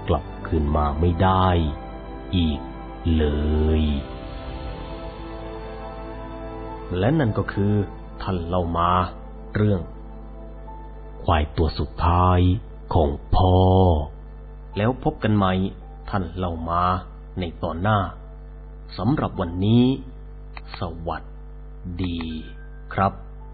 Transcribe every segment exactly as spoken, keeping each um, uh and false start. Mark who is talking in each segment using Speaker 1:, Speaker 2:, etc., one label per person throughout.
Speaker 1: กลับคืนมาไม่ได้อีกเลยและนั่นก็คือท่านเล่ามาเรื่องควายตัวสุดท้ายของพ่อแล้วพบกันใหม่ท่านเล่ามาในตอนหน้าสำหรับวันนี้สวัสดีครับ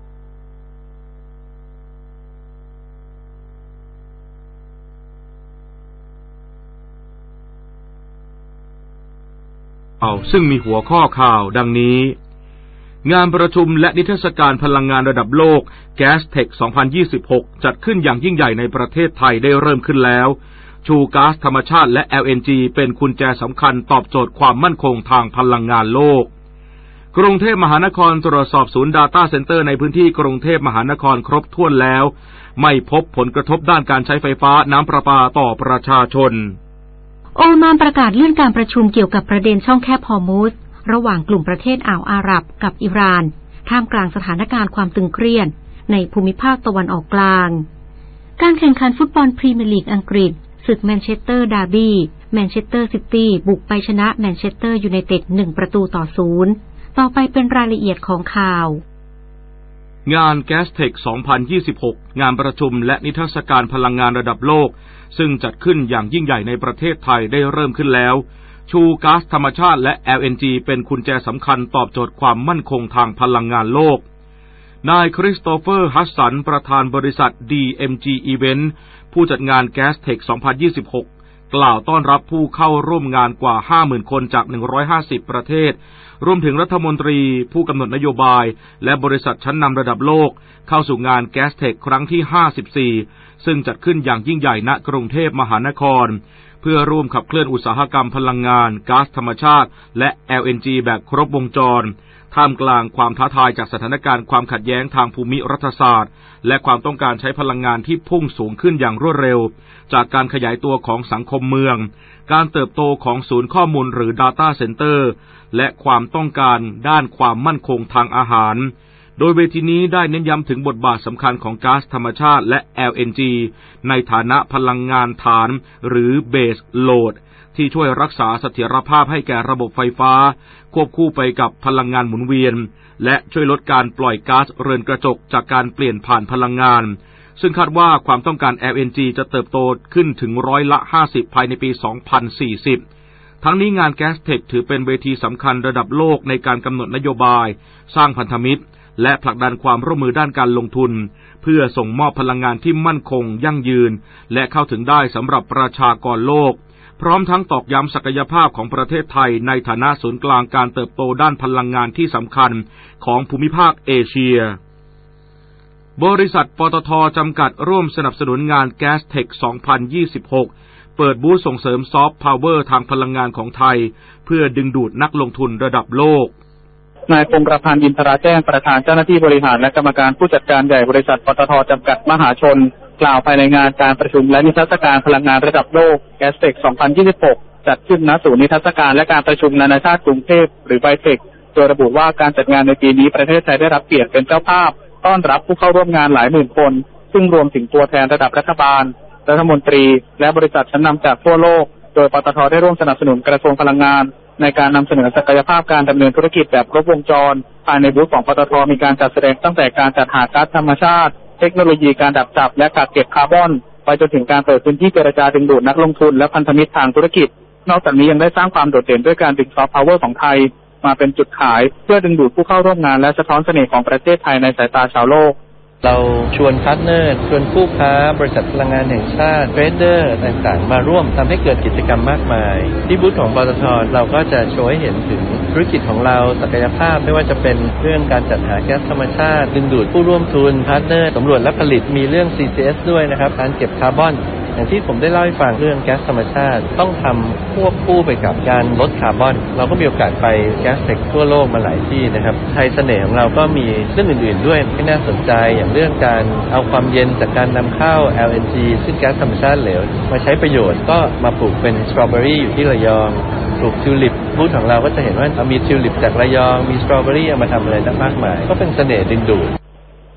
Speaker 2: เอาซึ่งมีหัวข้อข่าวดังนี้งานประชุมและนิทรรศการพลังงานระดับโลก Gastech สองพันยี่สิบหก จัดขึ้นอย่างยิ่งใหญ่ในประเทศไทยได้เริ่มขึ้นแล้วชูก๊าซธรรมชาติและ แอล เอ็น จี เป็นกุญแจสำคัญตอบโจทย์ความมั่นคงทางพลังงานโลกกรุงเทพมหานครตรวจสอบศูนย์ Data Center ในพื้นที่กรุงเทพมหานครครบถ้วนแล้วไม่พบผลกระทบด้านการใช้ไฟฟ้าน้ำประปาต่อประชาชน
Speaker 3: โอมานประกาศเลื่อนการประชุมเกี่ยวกับประเด็นช่องแคบฮอร์มุซระหว่างกลุ่มประเทศอ่าวอาหรับกับอิหร่านท่ามกลางสถานการณ์ความตึงเครียดในภูมิภาคตะวันออกกลางการแข่งขันฟุตบอลพรีเมียร์ลีกอังกฤษศึกแมนเชสเตอร์ดาร์บี้แมนเชสเตอร์ซิตี้บุกไปชนะแมนเชสเตอร์ยูไนเต็ดหนึ่งประตูต่อศูนย์ต่อไปเป็นรายละเอียดของข่าว
Speaker 2: งาน Gastech สองพันยี่สิบหก งานประชุมและนิทรรศการพลังงานระดับโลกซึ่งจัดขึ้นอย่างยิ่งใหญ่ในประเทศไทยได้เริ่มขึ้นแล้วชูก๊าซธรรมชาติและ แอล เอ็น จี เป็นกุญแจสำคัญตอบโจทย์ความมั่นคงทางพลังงานโลกนายคริสโตเฟอร์ฮัสสันประธานบริษัท ดี เอ็ม จี Event ผู้จัดงาน Gastech สองพันยี่สิบหก กล่าวต้อนรับผู้เข้าร่วมงานกว่า ห้าหมื่น คนจากหนึ่งร้อยห้าสิบประเทศรวมถึงรัฐมนตรีผู้กำหนดนโยบายและบริษัทชั้นนำระดับโลกเข้าสู่งาน Gastech ครั้งที่ห้าสิบสี่ซึ่งจัดขึ้นอย่างยิ่งใหญ่ณกรุงเทพมหานครเพื่อร่วมขับเคลื่อนอุตสาหกรรมพลังงานก๊าซธรรมชาติและ แอล เอ็น จี แบบครบวงจรท่ามกลางความท้าทายจากสถานการณ์ความขัดแย้งทางภูมิรัฐศาสตร์และความต้องการใช้พลังงานที่พุ่งสูงขึ้นอย่างรวดเร็วจากการขยายตัวของสังคมเมืองการเติบโตของศูนย์ข้อมูลหรือ Data Center และความต้องการด้านความมั่นคงทางอาหารโดยเวทีนี้ได้เน้นย้ำถึงบทบาทสำคัญของก๊าซธรรมชาติและ แอล เอ็น จี ในฐานะพลังงานฐานหรือ Base Load ที่ช่วยรักษาเสถียรภาพให้แก่ระบบไฟฟ้าควบคู่ไปกับพลังงานหมุนเวียนและช่วยลดการปล่อยก๊าซเรือนกระจกจากการเปลี่ยนผ่านพลังงานซึ่งคาดว่าความต้องการ แอล เอ็น จี จะเติบโตขึ้นถึงร้อยละห้าสิบภายในปี สองพันสี่สิบทั้งนี้งาน Gastech ถือเป็นเวทีสำคัญระดับโลกในการกำหนดนโยบายสร้างพันธมิตรและผลักดันความร่วมมือด้านการลงทุนเพื่อส่งมอบพลังงานที่มั่นคงยั่งยืนและเข้าถึงได้สำหรับประชากรโลกพร้อมทั้งตอกย้ำศักยภาพของประเทศไทยในฐานะศูนย์กลางการเติบโตด้านพลังงานที่สำคัญของภูมิภาคเอเชียบริษัทปตท.จำกัดร่วมสนับสนุนงาน Gastech สองพันยี่สิบหกเปิดบูธส่งเสริมซอฟต์พาวเวอร์ทางพลังงานของไทยเพื่อดึงดูดนักลงทุนระดับโลก
Speaker 4: นายพงษ์ประพันธ์อินทราแจ้งประธานเจ้าหน้าที่บริหารและกรรมการผู้จัดการใหญ่บริษัทปตท.จำกัดมหาชนกล่าวภายในงานการประชุมและนิทรรศการพลังงานระดับโลก Gastech สองพันยี่สิบหกจัดขึ้นณศูนย์นิทรรศการและการประชุมนานาชาติกรุงเทพหรือไบเทคโดยระบุว่าการจัดงานในปีนี้ประเทศไทยได้รับเกียรติเป็นเจ้าภาพต้อนรับผู้เข้าร่วมงานหลายหมื่นคนซึ่งรวมถึงตัวแทนระดับรัฐบาลรัฐมนตรีและบริษัทชั้นนำจากทั่วโลกโดยปตท.ได้ร่วมสนับสนุนกระทรวงพลังงานในการนำเสนอศักยภาพการดำเนินธุรกิจแบบครบวงจรภายในบูธของปตท.มีการจัดแสดงตั้งแต่การจัดหาก๊าซธรรมชาติเทคโนโลยีการดักจับและกักเก็บคาร์บอนไปจนถึงการเปิดพื้นที่เจรจาดึงดูดนักลงทุนและพันธมิตรทางธุรกิจนอกจากนี้ยังได้สร้างความโดดเด่นด้วยการดึงซอฟต์พาวเวอร์ของไทยมาเป็นจุดขายเพื่อดึงดูดผู้เข้าร่วมงานและสะท้อนเสน่ห์ของประเทศไทยในสายตาชาวโลก
Speaker 5: เราชวนพาร์ทเนอร์ชวนผู้ค้าบริษัทพลังงานแห่งชาติเทรดเดอร์ต่างๆมาร่วมทำให้เกิดกิจกรรมมากมายที่บูธของปตท.เราก็จะโชว์ให้เห็นถึงธุรกิจของเราศักยภาพไม่ว่าจะเป็นเรื่องการจัดหาแก๊สธรรมชาติดึงดูดผู้ร่วมทุนพาร์ทเนอร์สำรวจและผลิตมีเรื่อง ซี ซี เอส ด้วยนะครับการเก็บคาร์บอนอย่างที่ผมได้เล่าให้ฟังเรื่องแก๊สธรรมชาติต้องทำควบคู่ไปกับการลดคาร์บอนเราก็มีโอกาสไปแก๊สเทคทั่วโลกมาหลายที่นะครับไทยเสน่ห์ของเราก็มีเรื่องอื่นๆด้วยที่น่าสนใจอย่างเรื่องการเอาความเย็นจากการนำเข้า แอล เอ็น จี ซึ่งแก๊สธรรมชาติเหลวมาใช้ประโยชน์ก็มาปลูกเป็นสตรอเบอรี่อยู่ที่ระยองปลูกทิวลิปบูธของเราก็จะเห็นว่ามีทิวลิปจากระยองมีสตรอเบอรี่เอามาทำอะไรมากมายก็เป็นเสน่ห์ดึงดูด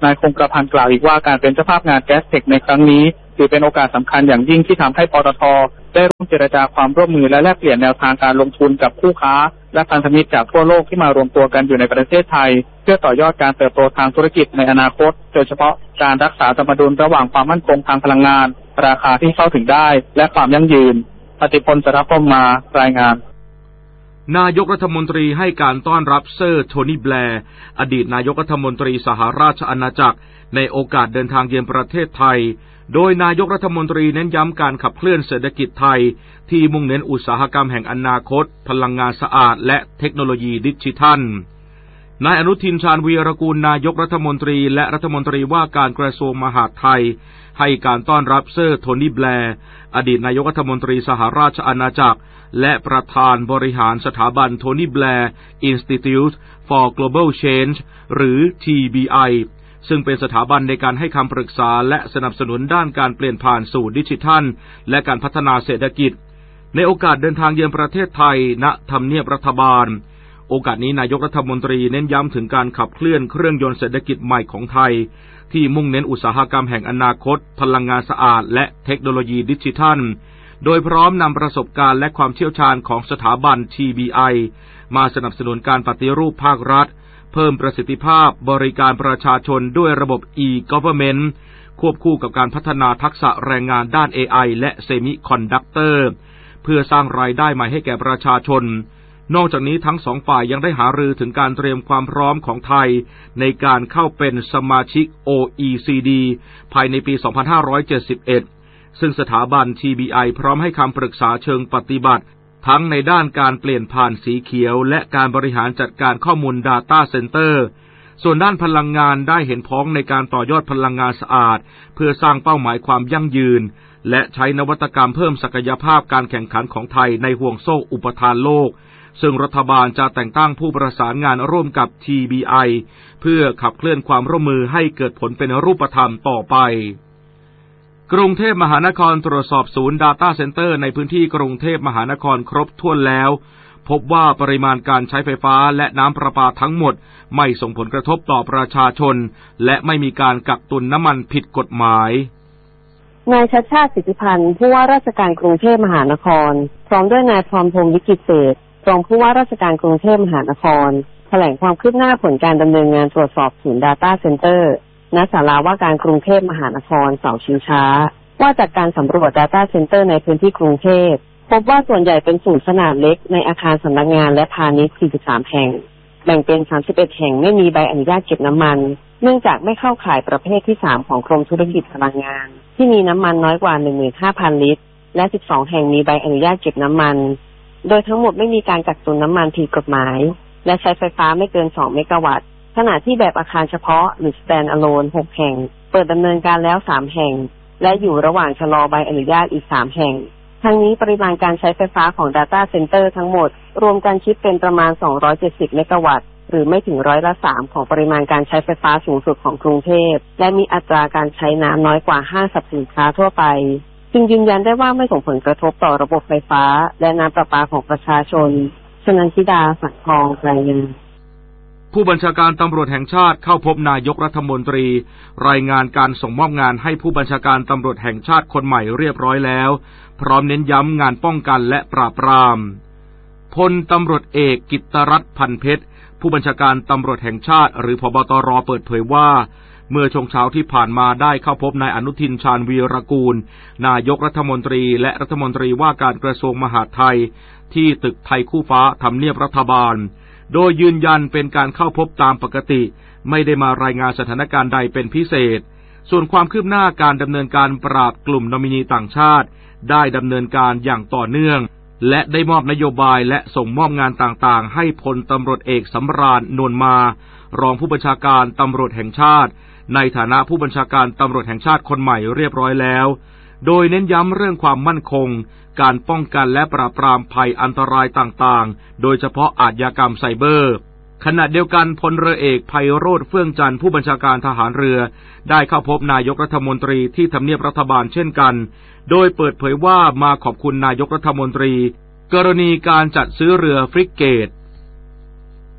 Speaker 4: นายคงกระพันกล่าวอีกว่าการเป็นเจ้าภาพงาน Gastech ในครั้งนี้ถือเป็นโอกาสสำคัญอย่างยิ่งที่ทำให้ปตท.ได้ร่วมเจรจาความร่วมมือและแลกเปลี่ยนแนวทางการลงทุนกับคู่ค้าและพันธมิตรจากทั่วโลกที่มารวมตัวกันอยู่ในประเทศไทยเพื่อต่อยอดการเติบโตทางธุรกิจในอนาคตโดยเฉพาะการรักษาสมดุลระหว่างความมั่นคงทางพลังงานราคาที่เข้าถึงได้และความยั่งยืนปฏิพล สรพมมารายงาน
Speaker 2: นายกรัฐมนตรีให้การต้อนรับเซอร์โทนี่แบร์อดีตนายกรัฐมนตรีสหราชอาณาจักรในโอกาสเดินทางเยือนประเทศไทยโดยนายกรัฐมนตรีเน้นย้ำการขับเคลื่อนเศรษฐกิจไทยที่มุ่งเน้นอุตสาหกรรมแห่งอนาคตพลังงานสะอาดและเทคโนโลยีดิจิทัลนายอนุทินชาญวีรกูลนายกรัฐมนตรีและรัฐมนตรีว่าการกระทรวงมหาดไทยให้การต้อนรับเซอร์โทนี่แบร์อดีตนายกรัฐมนตรีสหราชอาณาจักรและประธานบริหารสถาบันโทนี่แบร์ Institute for Global Change หรือ ที บี ไอ ซึ่งเป็นสถาบันในการให้คำปรึกษาและสนับสนุนด้านการเปลี่ยนผ่านสู่ดิจิทัลและการพัฒนาเศรษฐกิจในโอกาสเดินทางเยือนประเทศไทยณทำเนียบรัฐบาลโอกาสนี้นายกรัฐมนตรีเน้นย้ำถึงการขับเคลื่อนเครื่องยนต์เศรษฐกิจใหม่ของไทยที่มุ่งเน้นอุตสาหกรรมแห่งอนาคตพลังงานสะอาดและเทคโนโลยีดิจิทัลโดยพร้อมนำประสบการณ์และความเชี่ยวชาญของสถาบัน ที บี ไอ มาสนับสนุนการปฏิรูปภาครัฐเพิ่มประสิทธิภาพบริการประชาชนด้วยระบบ e-government ควบคู่กับการพัฒนาทักษะแรงงานด้าน เอ ไอ และเซมิคอนดักเตอร์เพื่อสร้างรายได้ใหม่ให้แก่ประชาชนนอกจากนี้ทั้งสองฝ่ายยังได้หารือถึงการเตรียมความพร้อมของไทยในการเข้าเป็นสมาชิก โอ อี ซี ดี ภายในปี สองพันห้าร้อยเจ็ดสิบเอ็ด ซึ่งสถาบัน ที บี ไอ พร้อมให้คำปรึกษาเชิงปฏิบัติทั้งในด้านการเปลี่ยนผ่านสีเขียวและการบริหารจัดการข้อมูล Data Center ส่วนด้านพลังงานได้เห็นพ้องในการต่อยอดพลังงานสะอาดเพื่อสร้างเป้าหมายความยั่งยืนและใช้นวัตกรรมเพิ่มศักยภาพการแข่งขันของไทยในห่วงโซ่อุปทานโลกซึ่งรัฐบาลจะแต่งตั้งผู้ประสานงานร่วมกับ ที บี ไอ เพื่อขับเคลื่อนความร่วมมือให้เกิดผลเป็นรูปธรรมต่อไปกรุงเทพมหานครตรวจสอบศูนย์ Data Center ในพื้นที่กรุงเทพมหานครครบถ้วนแล้วพบว่าปริมาณการใช้ไฟฟ้าและน้ำประปาทั้งหมดไม่ส่งผลกระทบต่อประชาชนและไม่มีการกักตุนน้ำมันผิดกฎหมาย
Speaker 6: นายชัชชาติสิทธิพันธ์ผู้ว่าราชการกรุงเทพมหานครพร้อมด้วยนายพรพงศ์วิกิตเศรษฐ์รองผู้ว่าราชการกรุงเทพมหานครแถลงความคืบหน้าผลการดำเนินงานตรวจสอบศูนย์ Data Center ณ ศาลาว่าการกรุงเทพมหานครเสาชิงช้าว่าจากการสำรวจ Data Center ในพื้นที่กรุงเทพพบว่าส่วนใหญ่เป็นศูนย์ขนาดเล็กในอาคารสำนักงานและพาณิชย์สี่สิบสามแห่งแบ่งเป็นสามสิบเอ็ดแห่งไม่มีใบอนุญาตเก็บน้ำมันเนื่องจากไม่เข้าข่ายประเภทที่สามของกรมธุรกิจพลังงานที่มีน้ำมันน้อยกว่า หนึ่งหมื่นห้าพัน ลิตรและสิบสองแห่งมีใบอนุญาตเก็บน้ำมันโดยทั้งหมดไม่มีการกักตุนน้ำมันผิดกฎหมายและใช้ไฟฟ้าไม่เกินสองเมกะวัตต์ขณะที่แบบอาคารเฉพาะหรือ stand alone หกแห่งเปิดดำเนินการแล้วสามแห่งและอยู่ระหว่างชะลอใบอนุญาตอีกสามแห่งทั้งนี้ปริมาณการใช้ไฟฟ้าของ Data Center ทั้งหมดรวมกันคิดเป็นประมาณสองร้อยเจ็ดสิบเมกะวัตต์หรือไม่ถึงร้อยละสามของปริมาณการใช้ไฟฟ้าสูงสุดของกรุงเทพและมีอัตราการใช้น้ำน้อยกว่าห้างสรรพสินค้าทั่วไปจึงยืนยันได้ว่าไม่ส่งผลกระทบต่อระบบไฟฟ้าและน้ำประปาของประชาชนชนันทิดาสังทองรายงาน
Speaker 2: ผู้บัญชาการตำรวจแห่งชาติเข้าพบนายกรัฐมนตรีรายงานการส่งมอบงานให้ผู้บัญชาการตำรวจแห่งชาติคนใหม่เรียบร้อยแล้วพร้อมเน้นย้ำงานป้องกันและปราบปรามพลตำรวจเอกกิตตรัตน์พันเพชรผู้บัญชาการตำรวจแห่งชาติหรือผบ.ตร.เปิดเผยว่าเมื่อช่วงเช้าที่ผ่านมาได้เข้าพบนายอนุทินชาญวีรกูลนายกรัฐมนตรีและรัฐมนตรีว่าการกระทรวงมหาดไทยที่ตึกไทยคู่ฟ้าทำเนียบรัฐบาลโดยยืนยันเป็นการเข้าพบตามปกติไม่ได้มารายงานสถานการณ์ใดเป็นพิเศษส่วนความคืบหน้าการดำเนินการปราบกลุ่มนอมินีต่างชาติได้ดำเนินการอย่างต่อเนื่องและได้มอบนโยบายและส่งมอบงานต่างๆให้พลตำรวจเอกสำราญนวลมารองผู้บัญชาการตำรวจแห่งชาติในฐานะผู้บัญชาการตำรวจแห่งชาติคนใหม่เรียบร้อยแล้วโดยเน้นย้ำเรื่องความมั่นคงการป้องกันและปราบปรามภัยอันตรายต่างๆโดยเฉพาะอาชญากรรมไซเบอร์ขณะเดียวกันพลเรือเอกไพโรจน์เฟื่องจันทร์ผู้บัญชาการทหารเรือได้เข้าพบนายกรัฐมนตรีที่ทำเนียบรัฐบาลเช่นกันโดยเปิดเผยว่ามาขอบคุณนายกรัฐมนตรีกรณีการจัดซื้อเรือฟริกเกต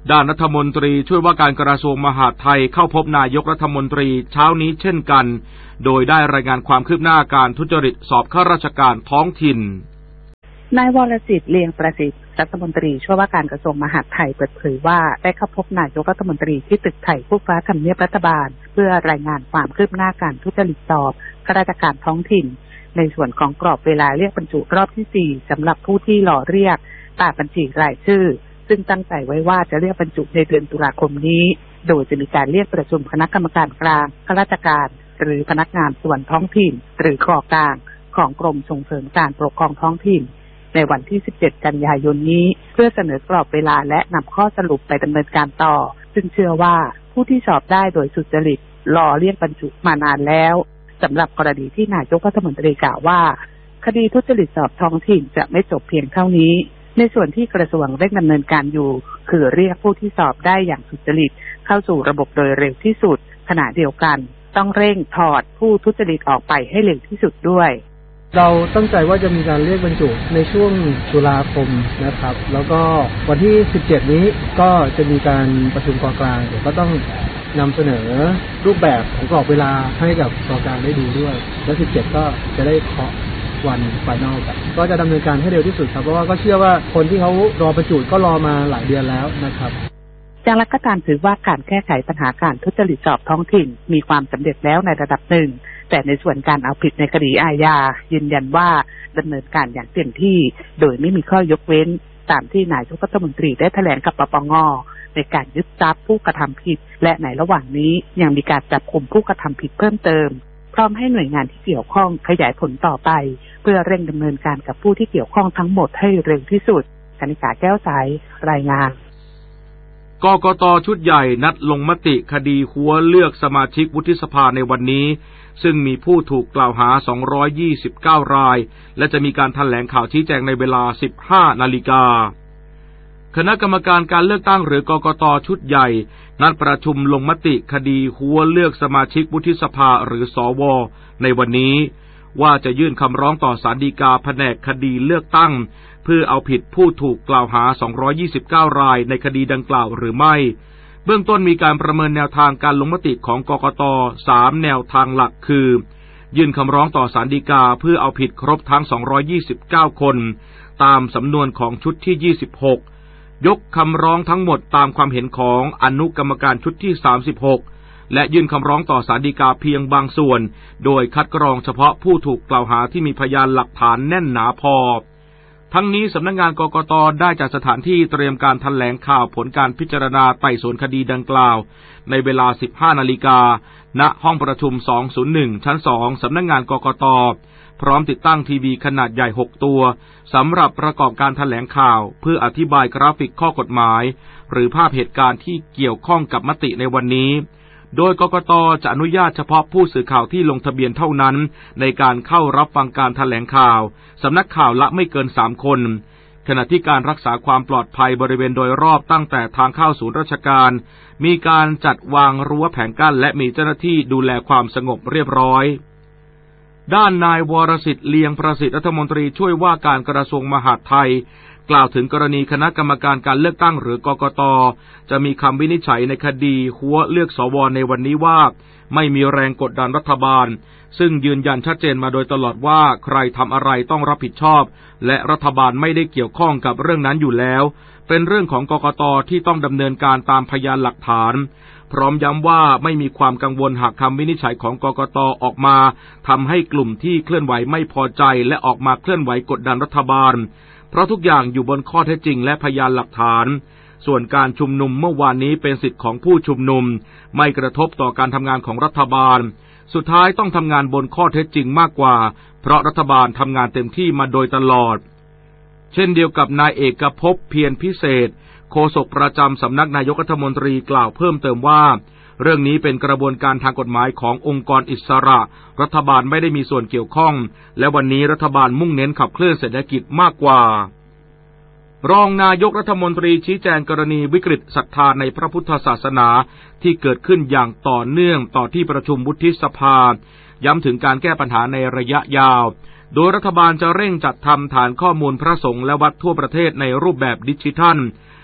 Speaker 2: ด้านรัฐมนตรีช่วยว่าการกระทรวงมหาดไทยเข้าพบนายกรัฐมนตรีเช้านี้เช่นกันโดยได้รายงานความคืบหน้าการทุจริตสอบข้าราชการท้องถิ่น
Speaker 7: นายวรสิทธิ์เลียงประสิทธิ์รัฐมนตรีช่วยว่าการกระทรวงมหาดไทยเปิดเผยว่าได้เข้าพบนายกรัฐมนตรีที่ตึกไทยคู่ฟ้าทำเนียบรัฐบาลเพื่อรายงานความคืบหน้าการทุจริตสอบข้าราชการท้องถิ่นในส่วนของกรอบเวลาเรียกบรรจุรอบที่สี่สำหรับผู้ที่รอเรียกตามบัญชีรายชื่อซึ่งตั้งใจไว้ว่าจะเรียกบรรจุในเดือนตุลาคมนี้โดยจะมีการเรียกประชุมคณะกรรมการกลางข้าราชการหรือพนักงานส่วนท้องถิ่นหรือกอกลางของกรมส่งเสริมการปกครองท้องถิ่นในวันที่สิบเจ็ดกันยายนนี้เพื่อเสนอกรอบเวลาและนำข้อสรุปไปดำเนินการต่อซึ่งเชื่อว่าผู้ที่สอบได้โดยสุจริตรอเรียกบรรจุมานานแล้วสำหรับกรณีที่นายกรัฐมนตรีกล่าวว่าคดีทุจริตสอบท้องถิ่นจะไม่จบเพียงเท่านี้ในส่วนที่กระทรวงเร่งดำเนินการอยู่คือเรียกผู้ที่สอบได้อย่างสุจริตเข้าสู่ระบบโดยเร็วที่สุดขณะเดียวกันต้องเร่งถอดผู้ทุจริตออกไปให้เร็วที่สุดด้วย
Speaker 8: เราตั้งใจว่าจะมีการเรียกบรรจุในช่วงตุลาคมนะครับแล้วก็วันที่สิบเจ็ดนี้ก็จะมีการประชุมกองกลางเดี๋ยวก็ต้องนำเสนอรูปแบบของกรอบเวลาให้กับกองกลางได้ดูด้วยแล้วสิบเจ็ดก็จะได้เคาะวันไฟนอลกันก็จะดำเนินการให้เร็วที่สุดครับเพราะว่าก็เชื่อว่าคนที่เขารอบรรจุก็รอมาหลายเดือนแล้วนะครับ
Speaker 7: อย่างไรก็ตามถือว่าการแก้ไขปัญหาการทุจริตสอบท้องถิ่นมีความสำเร็จแล้วในระดับหนึ่งแต่ในส่วนการเอาผิดในคดีอาญายืนยันว่าดำเนินการอย่างเต็มที่โดยไม่มีข้อยกเว้นตามที่นายกรัฐมนตรีได้แถลงกับปปงในการยึดทรัพย์ผู้กระทำผิดและในระหว่างนี้ยังมีการจับกุมผู้กระทำผิดเพิ่มเติมพร้อมให้หน่วยงานที่เกี่ยวข้องขยายผลต่อไปเพื่อเร่งดำเนินการกับผู้ที่เกี่ยวข้องทั้งหมดให้เร็วที่สุดกนิกาแก้วใสรายงาน
Speaker 2: กกต.ชุดใหญ่นัดลงมติคดีหัวเลือกสมาชิกวุฒิสภาในวันนี้ซึ่งมีผู้ถูกกล่าวหาสองร้อยยี่สิบเก้ารายและจะมีการแถลงข่าวชี้แจงในเวลา สิบห้านาฬิกาคณะกรรมการการเลือกตั้งหรือกกต.ชุดใหญ่นัดประชุมลงมติคดีหัวเลือกสมาชิกวุฒิสภาหรือสวในวันนี้ว่าจะยื่นคำร้องต่อศาลฎีกาแผนกคดีเลือกตั้งเพื่อเอาผิดผู้ถูกกล่าวหาสองร้อยยี่สิบเก้ารายในคดีดังกล่าวหรือไม่เบื้องต้นมีการประเมินแนวทางการลงมติของกกต.สามแนวทางหลักคือยื่นคำร้องต่อศาลฎีกาเพื่อเอาผิดครบทั้งสองร้อยยี่สิบเก้าคนตามสำนวนของชุดที่ยี่สิบหกยกคำร้องทั้งหมดตามความเห็นของอนุกรรมการชุดที่สามสิบหกและยื่นคำร้องต่อศาลฎีกาเพียงบางส่วนโดยคัดกรองเฉพาะผู้ถูกกล่าวหาที่มีพยานหลักฐานแน่นหนาพอทั้งนี้สำนักงานกกต.ได้จัดสถานที่เตรียมการแถลงข่าวผลการพิจารณาไต่สวนคดีดังกล่าวในเวลา สิบห้านาฬิกาณห้องประชุมสองศูนย์หนึ่งชั้นสองสำนักงานกกต.พร้อมติดตั้งทีวีขนาดใหญ่หกตัวสำหรับประกอบการแถลงข่าวเพื่ออธิบายกราฟิกข้อกฎหมายหรือภาพเหตุการณ์ที่เกี่ยวข้องกับมติในวันนี้โดยกกต.จะอนุญาตเฉพาะผู้สื่อข่าวที่ลงทะเบียนเท่านั้นในการเข้ารับฟังการแถลงข่าวสำนักข่าวละไม่เกินสามคนขณะที่การรักษาความปลอดภัยบริเวณโดยรอบตั้งแต่ทางเข้าศูนย์ราชการมีการจัดวางรั้วแผงกั้นและมีเจ้าหน้าที่ดูแลความสงบเรียบร้อยด้านนายวรสิทธิ์เลียงประสิทธิ์รัฐมนตรีช่วยว่าการกระทรวงมหาดไทยกล่าวถึงกรณีคณะกรรมการการเลือกตั้งหรือกกต.จะมีคำวินิจฉัยในคดีหัวเลือกสวในวันนี้ว่าไม่มีแรงกดดันรัฐบาลซึ่งยืนยันชัดเจนมาโดยตลอดว่าใครทำอะไรต้องรับผิดชอบและรัฐบาลไม่ได้เกี่ยวข้องกับเรื่องนั้นอยู่แล้วเป็นเรื่องของกกต.ที่ต้องดำเนินการตามพยานหลักฐานพร้อมย้ำว่าไม่มีความกังวลหากคำวินิจฉัยของกกต.ออกมาทำให้กลุ่มที่เคลื่อนไหวไม่พอใจและออกมาเคลื่อนไหวกดดันรัฐบาลเพราะทุกอย่างอยู่บนข้อเท็จจริงและพยานหลักฐานส่วนการชุมนุมเมื่อวานนี้เป็นสิทธิของผู้ชุมนุมไม่กระทบต่อการทำงานของรัฐบาลสุดท้ายต้องทำงานบนข้อเท็จจริงมากกว่าเพราะรัฐบาลทำงานเต็มที่มาโดยตลอดเช่นเดียวกับนายเอกภพเพียรพิเศษโฆษกประจำสำนักนายกรัฐมนตรีกล่าวเพิ่มเติมว่าเรื่องนี้เป็นกระบวนการทางกฎหมายขององค์กรอิสระรัฐบาลไม่ได้มีส่วนเกี่ยวข้องและวันนี้รัฐบาลมุ่งเน้นขับเคลื่อนเศรษฐกิจมากกว่ารองนายกรัฐมนตรีชี้แจงกรณีวิกฤตศรัทธาในพระพุทธศาสนาที่เกิดขึ้นอย่างต่อเนื่องต่อที่ประชุมวุฒิสภาย้ำถึงการแก้ปัญหาในระยะยาวโดยรัฐบาลจะเร่งจัดทำฐานข้อมูลพระสงฆ์และวัดทั่วประเทศในรูปแบบดิจิทัล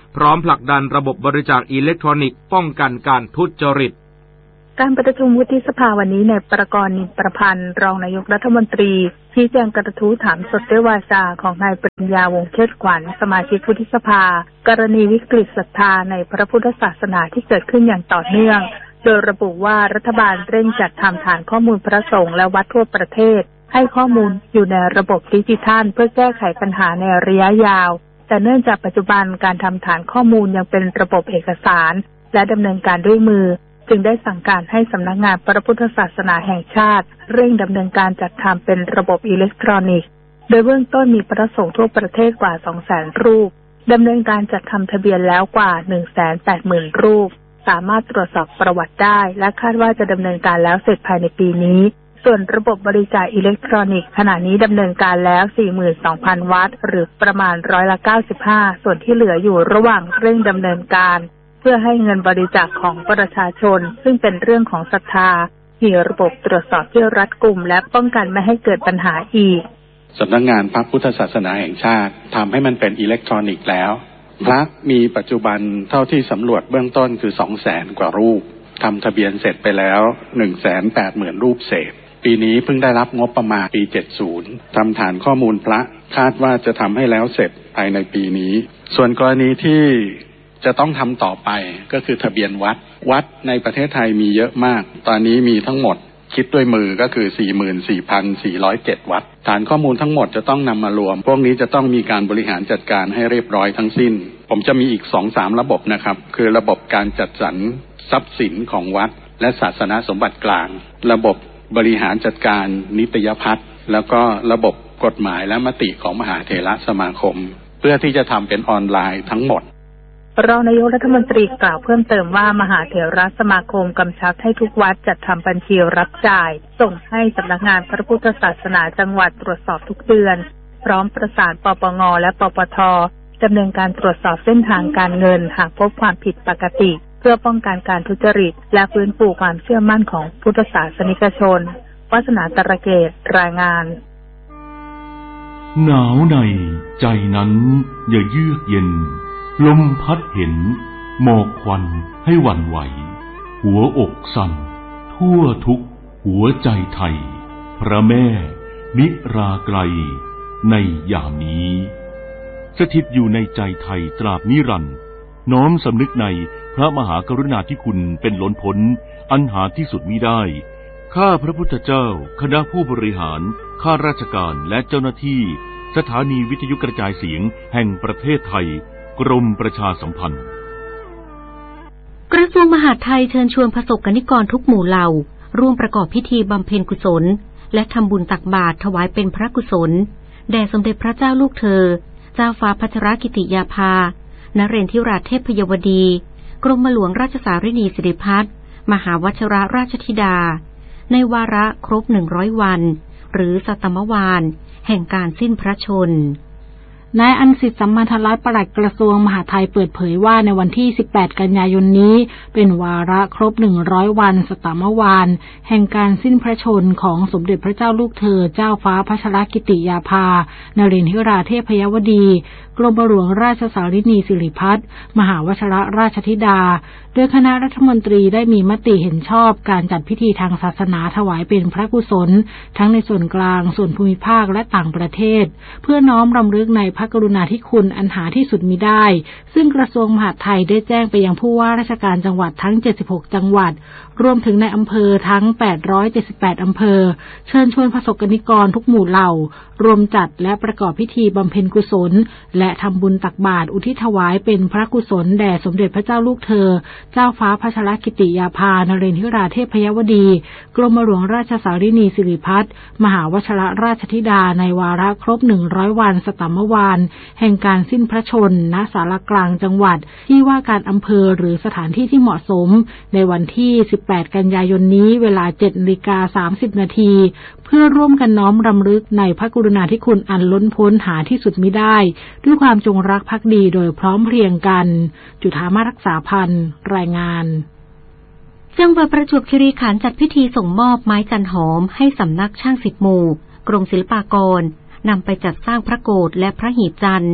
Speaker 2: พร้อมผลักดันระบบบริจาคอิเล็กทรอนิกส์ป้องกันการทุจริต
Speaker 7: การประชุมวุฒิสภาวันนี้นายประกรณ์ นินประพันธ์รองนายกรัฐมนตรีชี้แจงกระทู้ถามสดด้วยวาจาของนายปริญญาวงศ์เชิดขวัญสมาชิกวุฒิสภากรณีวิกฤตศรัทธาในพระพุทธศาสนาที่เกิดขึ้นอย่างต่อเนื่องโดยระบุว่ารัฐบาลเร่งจัดทำฐานข้อมูลพระสงฆ์และวัดทั่วประเทศให้ข้อมูลอยู่ในระบบดิจิทัลเพื่อแก้ไขปัญหาในระยะยาวแต่เนื่องจากปัจจุบันการทำฐานข้อมูลยังเป็นระบบเอกสารและดำเนินการด้วยมือจึงได้สั่งการให้สำนักงานพระพุทธศาสนาแห่งชาติเร่งดำเนินการจัดทำเป็นระบบอิเล็กทรอนิกส์โดยเบื้องต้นมีพระสงฆ์ทั่วประเทศกว่า สองแสน รูปดำเนินการจัดทำทะเบียนแล้วกว่า หนึ่งแสนแปดหมื่น รูปสามารถตรวจสอบประวัติได้และคาดว่าจะดำเนินการแล้วเสร็จภายในปีนี้ส่วนระบบบริจาคอิเล็กทรอนิกส์ขณะนี้ดำเนินการแล้ว สี่หมื่นสองพัน วัตต์หรือประมาณร้อยละเก้าสิบห้าส่วนที่เหลืออยู่ระหว่างเร่งดำเนินการเพื่อให้เงินบริจาคของประชาชนซึ่งเป็นเรื่องของศรัทธามีระบบตรวจสอบที่รัดกุมและป้องกันไม่ให้เกิดปัญหาอีก
Speaker 9: สำนักงานพระพุทธศาสนาแห่งชาติทำให้มันเป็นอิเล็กทรอนิกส์แล้วพระมีปัจจุบันเท่าที่สำรวจเบื้องต้นคือ สองแสน กว่ารูปทำทะเบียนเสร็จไปแล้ว หนึ่งแสนแปดหมื่น รูปเศษปีนี้เพิ่งได้รับงบประมาณปีเจ็ดสิบทำฐานข้อมูลพระคาดว่าจะทำให้แล้วเสร็จภายในปีนี้ส่วนกรณีที่จะต้องทำต่อไปก็คือทะเบียนวัดวัดในประเทศไทยมีเยอะมากตอนนี้มีทั้งหมดคิดด้วยมือก็คือ สี่หมื่นสี่พันสี่ร้อยเจ็ด วัดฐานข้อมูลทั้งหมดจะต้องนำมารวมพวกนี้จะต้องมีการบริหารจัดการให้เรียบร้อยทั้งสิ้นผมจะมีอีก สองสาม ระบบนะครับคือระบบการจัดสรรทรัพย์สินของวัดและศาสนสมบัติกลางระบบบริหารจัดการนิตยพัฒน์แล้วก็ระบบกฎหมายและมติของมหาเถรสมาคมเพื่อที่จะทำเป็นออนไลน์ทั้งหมด
Speaker 7: รองนายกรัฐมนตรีกล่าวเพิ่มเติมว่ามหาเถรสมาคมกำชับให้ทุกวัดจัดทำบัญชีรับจ่ายส่งให้สำนักงานพระพุทธศาสนาจังหวัดตรวจสอบทุกเดือนพร้อมประสานปปงและปปทดำเนินการตรวจสอบเส้นทางการเงินหากพบความผิดปกติเพื่อป้องกันการทุจริตและฟื้นฟูความเชื่อมั่นของพุทธศาสนิกชนวาสนาตระเกตรายงาน
Speaker 10: หนาวในใจนั้นอย่าเยือกเย็นลมพัดเห็นหมอกควันให้หวั่นไหวหัวอกสั่นทั่วทุกหัวใจไทยพระแม่นิราไกลในยามนี้สถิตอยู่ในใจไทยตราบนิรันดร์น้อมสำนึกในพระมหากรุณาธิคุณเป็นล้นพ้นอันหาที่สุดมิได้ข้าพระพุทธเจ้าคณะผู้บริหารข้าราชการและเจ้าหน้าที่สถานีวิทยุกระจายเสียงแห่งประเทศไทยกรมประชาสัมพันธ์
Speaker 3: กระทรวงมหาดไทยเชิญชวนประสบกนิกรทุกหมู่เหล่าร่วมประกอบพิธีบำเพ็ญกุศลและทำบุญตักบาตรถวายเป็นพระกุศลแด่สมเด็จพระเจ้าลูกเธอเจ้าฟ้าพัชรกิติยาภานเรนทิราชเทพพยวดีกรมหลวงราชสารินีสิริพัฒน์มหาวชิรราชธิดาในวาระครบหนึ่งร้อยวันหรือสัตมวาลแห่งการสิ้นพระชน
Speaker 11: นายอันสิทธิ์สัมมาทรัตน์ปลัดกระทรวงมหาดไทยเปิดเผยว่าในวันที่สิบแปดกันยายนนี้เป็นวาระครบหนึ่งร้อยวันสตมวาลแห่งการสิ้นพระชนของสมเด็จพระเจ้าลูกเธอเจ้าฟ้าพัชรกิติยาภานเรนทิราเทพยวดีกรมหลวงราชสารินีสิริพัฒน์มหาวชิรราชธิดาโดยคณะรัฐมนตรีได้มีมติเห็นชอบการจัดพิธีทางศาสนาถวายเป็นพระกุศลทั้งในส่วนกลางส่วนภูมิภาคและต่างประเทศเพื่อน้อมรำลึกในพระกรุณาธิคุณอันหาที่สุดมิได้ซึ่งกระทรวงมหาดไทยได้แจ้งไปยังผู้ว่าราชการจังหวัดทั้งเจ็ดสิบหกจังหวัดรวมถึงในอำเภอทั้งแปดร้อยเจ็ดสิบแปดอำเภอเชิญชวนประสบกนิกรทุกหมู่เหล่ารวมจัดและประกอบพิธีบำเพ็ญกุศลและทำบุญตักบาตรอุทิศถวายเป็นพระกุศลแด่สมเด็จพระเจ้าลูกเธอเจ้าฟ้าพัชรกิติยาภานเรนทิราเทพยวดีกรมหลวงราชสารินีสิริพัฒน์มหาวชิรราชธิดาในวาระครบหนึ่งร้อยวันสตมวาลแห่งการสิ้นพระชนณศาลากลางจังหวัดที่ว่าการอำเภอหรือสถานที่ที่เหมาะสมในวันที่สิบแปดกันยายนนี้เวลา เจ็ดนาฬิกาสามสิบนาทีเพื่อร่วมกันน้อมรำลึกในพระกรุณาธิคุณอันล้นพ้นหาที่สุดมิได้ด้วยความจงรักภักดีโดยพร้อมเพรียงกันจุฑามารักษาพันธ์รายงาน
Speaker 3: จังหวัดประจวบคีรีขันธ์จัดพิธีส่งมอบไม้จันหอมให้สำนักช่างสิบหมู่กรมศิลปากรนำไปจัดสร้างพระโกฐและพระหีบจันทร์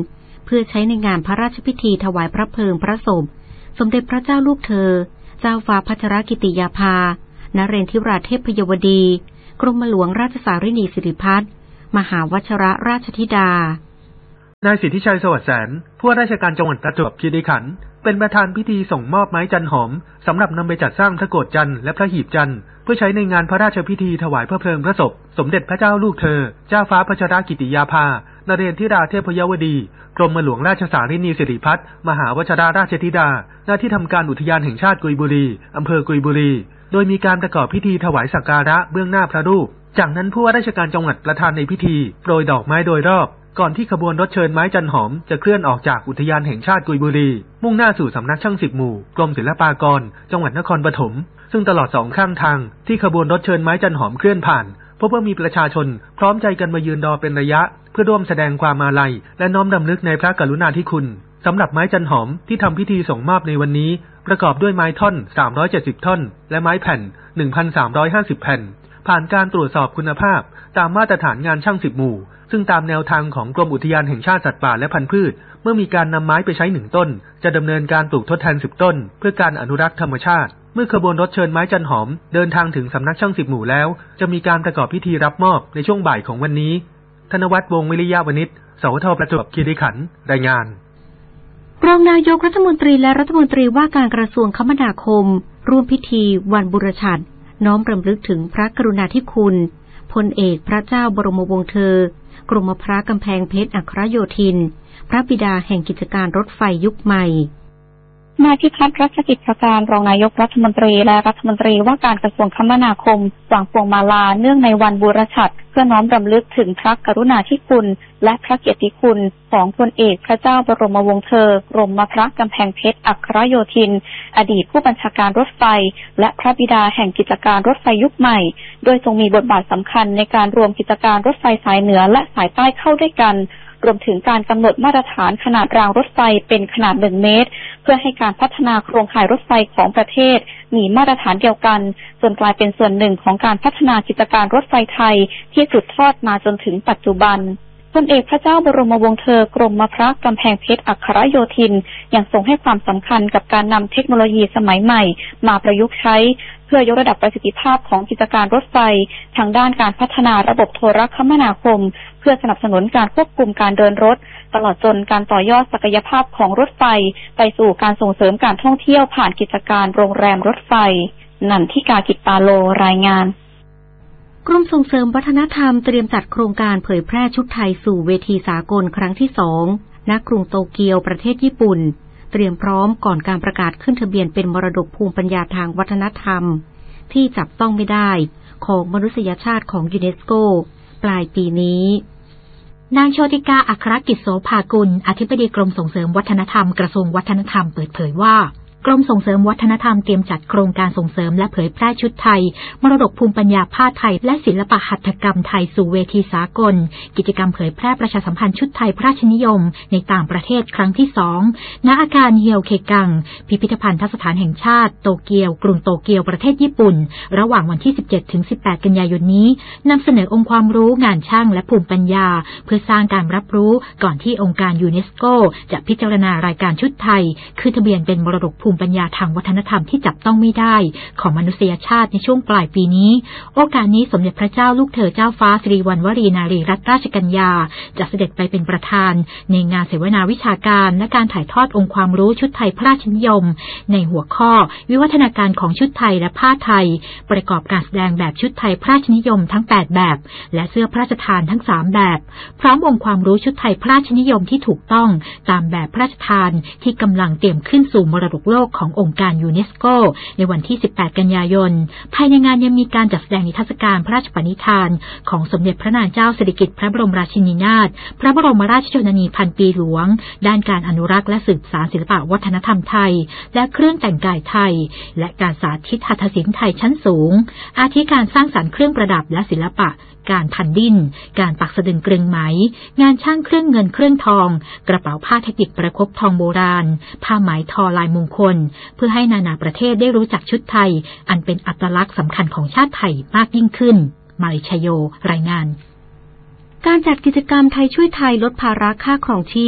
Speaker 3: เพื่อใช้ในงานพระราชพิธีถวายพระเพลิงพระศพสมเด็จพระเจ้าลูกเธอเจ้าฟ้าพัชรกิติยาภานเรนทิราเทพยวดีกรมหลวงราชสารินีสิริพัฒน์มหาวชิรราชธิดาน
Speaker 12: ายสิทธิชัยสวัสดิ์แสนผู้ว่าราชการจังหวัดประจวบคีรีขันธ์เป็นประธานพิธีส่งมอบไม้จันหอมสำหรับนำไปจัดสร้างพระโกฐจันทร์และพระหีบจันทร์เพื่อใช้ในงานพระราชพิธีถวายพระเพลิงพระศพสมเด็จพระเจ้าลูกเธอเจ้าฟ้าพัชรกิติยาภานเรนทิราเทพยวดีกรมหลวงราชสารินีสิริพัฒน์มหาวชิรราชธิดาณที่ทำการอุทยานแห่งชาติกุยบุรีอำเภอกุยบุรีโดยมีการประกอบพิธีถวายสักการะเบื้องหน้าพระรูปจากนั้นผู้ว่าราชการจังหวัดประธานในพิธีโปรยดอกไม้โดยรอบก่อนที่ขบวนรถเชิญไม้จันหอมจะเคลื่อนออกจากอุทยานแห่งชาติกุยบุรีมุ่งหน้าสู่สำนักช่างสิบหมู่กรมศิลปากรจังหวัดนครปฐมซึ่งตลอดสองข้างทางที่ขบวนรถเชิญไม้จันหอมเคลื่อนผ่านพบว่ามีประชาชนพร้อมใจกันมายืนรอเป็นระยะเพื่อร่วมแสดงความอาลัยและน้อมรำลึกในพระกรุณาธิคุณสำหรับไม้จันหอมที่ทำพิธีส่งมอบในวันนี้ประกอบด้วยไม้ท่อนสามร้อยเจ็ดสิบท่อนและไม้แผ่น หนึ่งพันสามร้อยห้าสิบ แผ่นผ่านการตรวจสอบคุณภาพตามมาตรฐานงานช่างสิบหมู่ซึ่งตามแนวทางของกรมอุทยานแห่งชาติสัตว์ป่าและพันธุ์พืชเมื่อมีการนำไม้ไปใช้หนึ่งต้นจะดำเนินการปลูกทดแทนสิบต้นเพื่อการอนุรักษ์ธรรมชาติเมื่อขบวนรถเชิญไม้จันหอมเดินทางถึงสำนักช่างสิบหมู่แล้วจะมีการประกอบพิธีรับมอบในช่วงบ่ายของวันนี้ธนวัฒน์วงศ์วิริยะวณิชสวทประจวบคีรีขันธ์รายงาน
Speaker 3: รองนายกรัฐมนตรีและรัฐมนตรีว่าการกระทรวงคมนาคมร่วมพิธีวันบุรฉัตรน้อมรำลึกถึงพระกรุณาธิคุณพลเอกพระเจ้าบรมวงศ์เธอกรมพระกำแพงเพชรอัครโยธินพระบิดาแห่งกิจการรถไฟยุคใหม่
Speaker 13: นายพิพัฒน์รัชกิจประการรองนายกรัฐมนตรีและรัฐมนตรีว่าการกระทรวงคมนาคมวางพวงมาลาเนื่องในวันบูรฉัตรเพื่อน้อมรำลึกถึงพระกรุณาธิคุณและพระเกียรติคุณของพลเอกพระเจ้าบรมวงศ์เธอกรมพระกำแพงเพชรอัครโยธินอดีตผู้บัญชาการรถไฟและพระบิดาแห่งกิจการรถไฟยุคใหม่โดยทรงมีบทบาทสำคัญในการรวมกิจการรถไฟสายเหนือและสายใต้เข้าด้วยกันรวมถึงการกำหนดมาตรฐานขนาดรางรถไฟเป็นขนาดหนึ่งเมตรเพื่อให้การพัฒนาโครงข่ายรถไฟของประเทศมีมาตรฐานเดียวกันจนกลายเป็นส่วนหนึ่งของการพัฒนากิจการรถไฟไทยที่สืบทอดมาจนถึงปัจจุบันพลเอกพระเจ้าบรมวงศ์เธอกรมพระกำแพงเพชรอัครโยธินยังทรงให้ความสำคัญกับการนำเทคโนโลยีสมัยใหม่มาประยุกต์ใช้เพื่อยกระดับประสิทธิภาพของกิจการรถไฟทางด้านการพัฒนาระบบโทรคมนาคมเพื่อสนับสนุนการควบคุมการเดินรถตลอดจนการต่อยอดศักยภาพของรถไฟไปสู่การส่งเสริมการท่องเที่ยวผ่านกิจการโรงแรมรถไฟนันทิกากิตตาโลรายงาน
Speaker 3: กรมส่งเสริมวัฒนธรรมเตรียมจัดโครงการเผยแพร่ชุดไทยสู่เวทีสากลครั้งที่สองณกรุงโตเกียวประเทศญี่ปุ่นเตรียมพร้อมก่อนการประกาศขึ้นทะเบียนเป็นมรดกภูมิปัญญาทางวัฒนธรรมที่จับต้องไม่ได้ของมนุษยชาติของยูเนสโกปลายปีนี้นางโชติกาอัครกิจโสภากุลอธิบดีกรมส่งเสริมวัฒนธรรมกระทรวงวัฒนธรรมเปิดเผยว่ากรมส่งเสริมวัฒนธรรมเตรียมจัดโครงการส่งเสริมและเผยแพร่ชุดไทยมรดกภูมิปัญญาผ้าไทยและศิลปหัตถกรรมไทยสู่เวทีสากลกิจกรรมเผยแพร่ประชาสัมพันธ์ชุดไทยพระราชนิยมในต่างประเทศครั้งที่สองณอาคารเฮียวเคกังพิพิธภัณฑสถานแห่งชาติโตเกียวกรุงโตเกียวประเทศญี่ปุ่นระหว่างวันที่สิบเจ็ดถึงสิบแปดกันยายนนี้นำเสนอองค์ความรู้งานช่างและภูมิปัญญาเพื่อสร้างการรับรู้ก่อนที่องค์การยูเนสโกจะพิจารณารายการชุดไทยคือทะเบียนเป็นมรดกภูมิปัญญาทางวัฒนธรรมที่จับต้องไม่ได้ของมนุษยชาติในช่วงปลายปีนี้โอกาสนี้สมเด็จพระเจ้าลูกเธอเจ้าฟ้าสิริวัณวรีนารีรัตนราชกัญญาจะเสด็จไปเป็นประธานในงานเสวนาวิชาการและการถ่ายทอดองค์ความรู้ชุดไทยพระราชนิยมในหัวข้อวิวัฒนาการของชุดไทยและผ้าไทยประกอบการแสดงแบบชุดไทยพระราชนิยมทั้งแปดแบบและเสื้อพระราชทานทั้งสามแบบพร้อมองค์ความรู้ชุดไทยพระราชนิยมที่ถูกต้องตามแบบพระราชทานที่กำลังเตรียมขึ้นสู่มรดกโลกขององค์การยูเนสโกในวันที่สิบแปดกันยายนภายในงานยังมีการจัดแสดงนิทรรศการพระราชปณิธานของสมเด็จพระนางเจ้าสิริกิติ์พระบรมราชินีนาถพระบรมราชชนนีพันปีหลวงด้านการอนุรักษ์และสืบสานศิลปวัฒนธรรมไทยและเครื่องแต่งกายไทยและการสาธิตหัตถศิลป์ไทยชั้นสูงอาทิการสร้างสรรค์เครื่องประดับและศิลปะการพันดิ้นการปักสะดึงกรึงไหมงานช่างเครื่องเงินเครื่องทองกระเป๋าผ้าเทคนิคประคบทองโบราณผ้าไหมทอลายมงคลเพื่อให้นานาประเทศได้รู้จักชุดไทยอันเป็นอัตลักษณ์สำคัญของชาติไทยมากยิ่งขึ้นมาริชโยรายงานการจัดกิจกรรมไทยช่วยไทยลดภาระค่าครองชีพ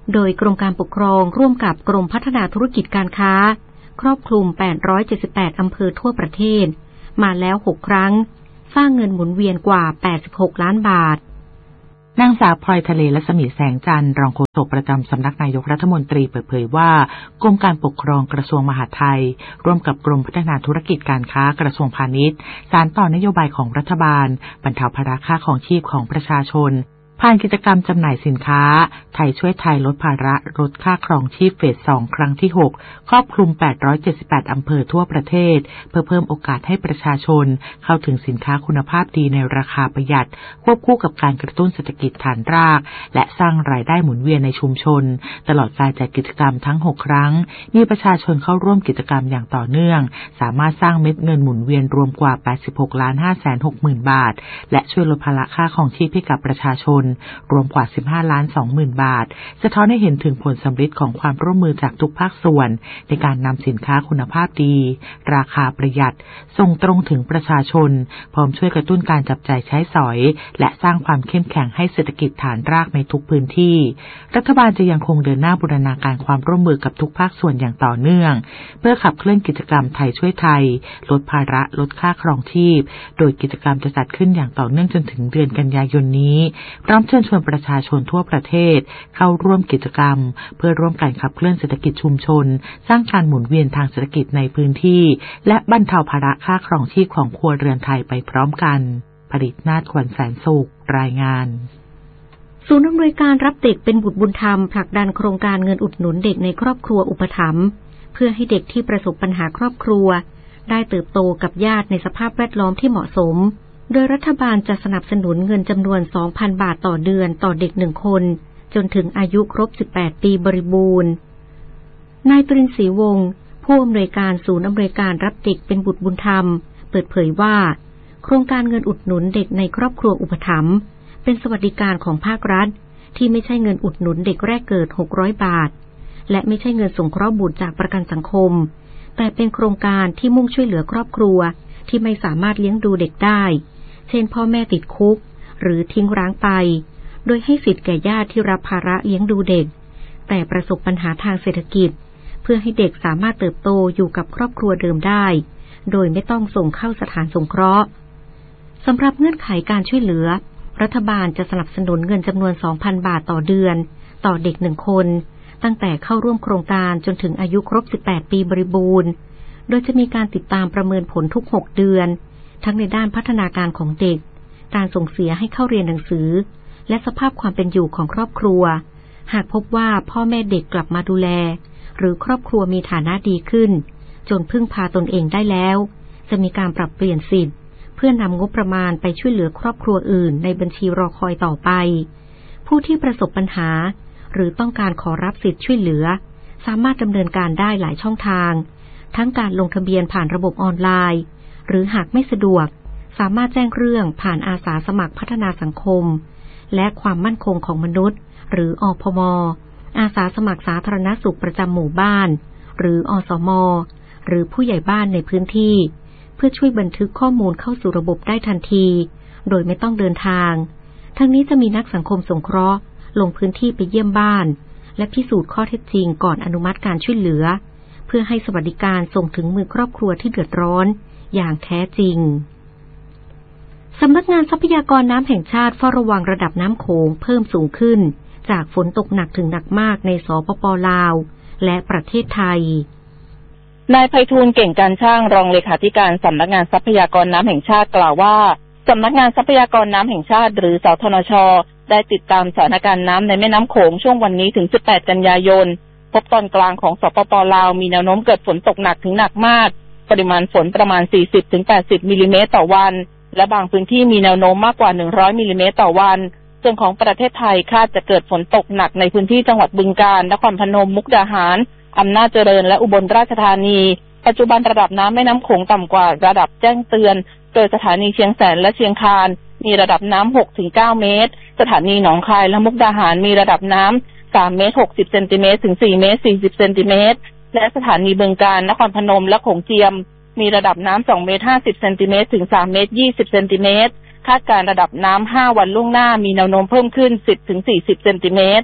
Speaker 3: โดยกรมการปกครองร่วมกับกรมพัฒนาธุรกิจการค้าครอบคลุมแปดร้อยเจ็ดสิบแปดอำเภอทั่วประเทศมาแล้วหกครั้งสร้างเงินหมุนเวียนกว่าแปดสิบหกล้านบาท
Speaker 14: นางสาวพลอยทะเลรัศมีแสงจันทร์รองโฆษกประจำสำนักนายกรัฐมนตรีเปิดเผยว่ากรมการปกครองกระทรวงมหาดไทยร่วมกับกรมพัฒนาธุรกิจการค้ากระทรวงพาณิชย์สานต่อนโยบายของรัฐบาลบรรเทาภาระค่าของชีพของประชาชนผ่านกิจกรรมจำหน่ายสินค้าไทยช่วยไทยลดภาระลดค่าครองชีพเฟสสองครั้งที่หกครอบคลุมแปดร้อยเจ็ดสิบแปดอำเภอทั่วประเทศเพื่อเพิ่มโอกาสให้ประชาชนเข้าถึงสินค้าคุณภาพดีในราคาประหยัดควบคู่กับการกระตุ้นเศรษฐกิจฐานรากและสร้างรายได้หมุนเวียนในชุมชนตลอดการจัดกิจกรรมทั้งหกครั้งมีประชาชนเข้าร่วมกิจกรรมอย่างต่อเนื่องสามารถสร้างเม็ดเงินหมุนเวียนรวมกว่าแปดสิบหกล้านห้าแสนหกหมื่นบาทและช่วยลดภาระค่าครองชีพให้กับประชาชนรวมกว่าสิบห้าล้านสองหมื่นบาทสะท้อนให้เห็นถึงผลสำฤทธิ์ของความร่วมมือจากทุกภาคส่วนในการนำสินค้าคุณภาพดีราคาประหยัดส่งตรงถึงประชาชนพร้อมช่วยกระตุ้นการจับจ่ายใช้สอยและสร้างความเข้มแข็งให้เศรษฐกิจฐานรากในทุกพื้นที่รัฐบาลจะยังคงเดินหน้าบูรณาการความร่วมมือกับทุกภาคส่วนอย่างต่อเนื่องเพื่อขับเคลื่อนกิจกรรมไทยช่วยไทยลดภาระลดค่าครองชีพโดยกิจกรรมจะจัดขึ้นอย่างต่อเนื่องจนถึงเดือนกันยายนนี้พร้อมเชิญชวนประชาชนทั่วประเทศเข้าร่วมกิจกรรมเพื่อร่วมกันขับเคลื่อนเศรษฐกิจชุมชนสร้างการหมุนเวียนทางเศรษฐกิจในพื้นที่และบรรเทาภาระค่าครองชีพของครัวเรือนไทยไปพร้อมกันผลิตนาฏขวัญแสนสุขรายงาน
Speaker 3: ศูนย์อำนวยการรับเด็กเป็นบุตรบุญธรรมผลักดันโครงการเงินอุดหนุนเด็กในครอบครัวอุปถัมภ์เพื่อให้เด็กที่ประสบปัญหาครอบครัวได้เติบโตกับญาติในสภาพแวดล้อมที่เหมาะสมโดยรัฐบาลจะสนับสนุนเงินจำนวน สองพัน บาทต่อเดือนต่อเด็กหนึ่งคนจนถึงอายุครบสิบแปดปีบริบูรณ์นายตรินศรีวงศ์ผู้อำนวยการศูนย์อำนวยการรับเด็กเป็นบุตรบุญธรรมเปิดเผยว่าโครงการเงินอุดหนุนเด็กในครอบครัวอุปถัมภ์เป็นสวัสดิการของภาครัฐที่ไม่ใช่เงินอุดหนุนเด็กแรกเกิดหกร้อยบาทและไม่ใช่เงินสงเคราะห์บุตรจากประกันสังคมแต่เป็นโครงการที่มุ่งช่วยเหลือครอบครัวที่ไม่สามารถเลี้ยงดูเด็กได้เช่นพ่อแม่ติดคุกหรือทิ้งร้างไปโดยให้สิทธิ์แก่ญาติที่รับภาระเลี้ยงดูเด็กแต่ประสบปัญหาทางเศรษฐกิจเพื่อให้เด็กสามารถเติบโตอยู่กับครอบครัวเดิมได้โดยไม่ต้องส่งเข้าสถานสงเคราะห์สำหรับเงื่อนไขการช่วยเหลือรัฐบาลจะสนับสนุนเงินจำนวน สองพัน บาทต่อเดือนต่อเด็กหนึ่งคนตั้งแต่เข้าร่วมโครงการจนถึงอายุครบสิบแปดปีบริบูรณ์โดยจะมีการติดตามประเมินผลทุกหกเดือนทั้งในด้านพัฒนาการของเด็กการส่งเสียให้เข้าเรียนหนังสือและสภาพความเป็นอยู่ของครอบครัวหากพบว่าพ่อแม่เด็กกลับมาดูแลหรือครอบครัวมีฐานะดีขึ้นจนพึ่งพาตนเองได้แล้วจะมีการปรับเปลี่ยนสิทธิ์เพื่อนำงบประมาณไปช่วยเหลือครอบครัวอื่นในบัญชีรอคอยต่อไปผู้ที่ประสบปัญหาหรือต้องการขอรับสิทธิ์ช่วยเหลือสามารถดำเนินการได้หลายช่องทางทั้งการลงทะเบียนผ่านระบบออนไลน์หรือหากไม่สะดวกสามารถแจ้งเรื่องผ่านอาสาสมัครพัฒนาสังคมและความมั่นคงของมนุษย์หรืออพม.อาสาสมัครสาธารณสุขประจำหมู่บ้านหรืออสม.หรือผู้ใหญ่บ้านในพื้นที่เพื่อช่วยบันทึกข้อมูลเข้าสู่ระบบได้ทันทีโดยไม่ต้องเดินทางทั้งนี้จะมีนักสังคมสงเคราะห์ลงพื้นที่ไปเยี่ยมบ้านและพิสูจน์ข้อเท็จจริงก่อนอนุมัติการช่วยเหลือเพื่อให้สวัสดิการส่งถึงมือครอบครัวที่เดือดร้อนอย่างแท้จริงสำนักงานทรัพยากรน้ำแห่งชาติเฝ้าระวังระดับน้ำโขงเพิ่มสูงขึ้นจากฝนตกหนักถึงหนักมากในสปป.ลาวและประเทศไทย
Speaker 15: นายไพฑูรย์เก่งการช่างรองเลขาธิการสำนักงานทรัพยากรน้ำแห่งชาติกล่าวว่าสำนักงานทรัพยากรน้ำแห่งชาติหรือสทนช.ได้ติดตามสถานการณ์น้ำในแม่น้ำโขงช่วงวันนี้ถึงสิบแปดกันยายนพบตอนกลางของสปป.ลาวมีแนวโน้มเกิดฝนตกหนักถึงหนักมากปริมาณฝนประมาณ สี่สิบถึงแปดสิบ มิลลิเมตรต่อวันและบางพื้นที่มีแนวโน้มมากกว่าหนึ่งร้อยมิลลิเมตรต่อวันส่วนของประเทศไทยคาดจะเกิดฝนตกหนักในพื้นที่จังหวัดบึงกาฬนครพนมมุกดาหารอำนาจเจริญและอุบลราชธานีปัจจุบันระดับน้ำแม่น้ำโขงต่ำกว่าระดับแจ้งเตือนโดยสถานีเชียงแสนและเชียงคานมีระดับน้ำ หกถึงเก้า เมตรสถานีหนองคายและมุกดาหารมีระดับน้ำสามเมตรหกสิบเซนติเมตรถึงสี่เมตรสี่สิบเซนติเมตรและสถานีบึงกาฬนครพนมและโขงเจียมมีระดับน้ำสองเมตรห้าสิบเซนติเมตรถึงสามเมตรยี่สิบเซนติเมตรคาดการระดับน้ำห้าวันล่วงหน้ามีแนวโน้มเพิ่มขึ้นสิบถึงสี่สิบเซนติเมตร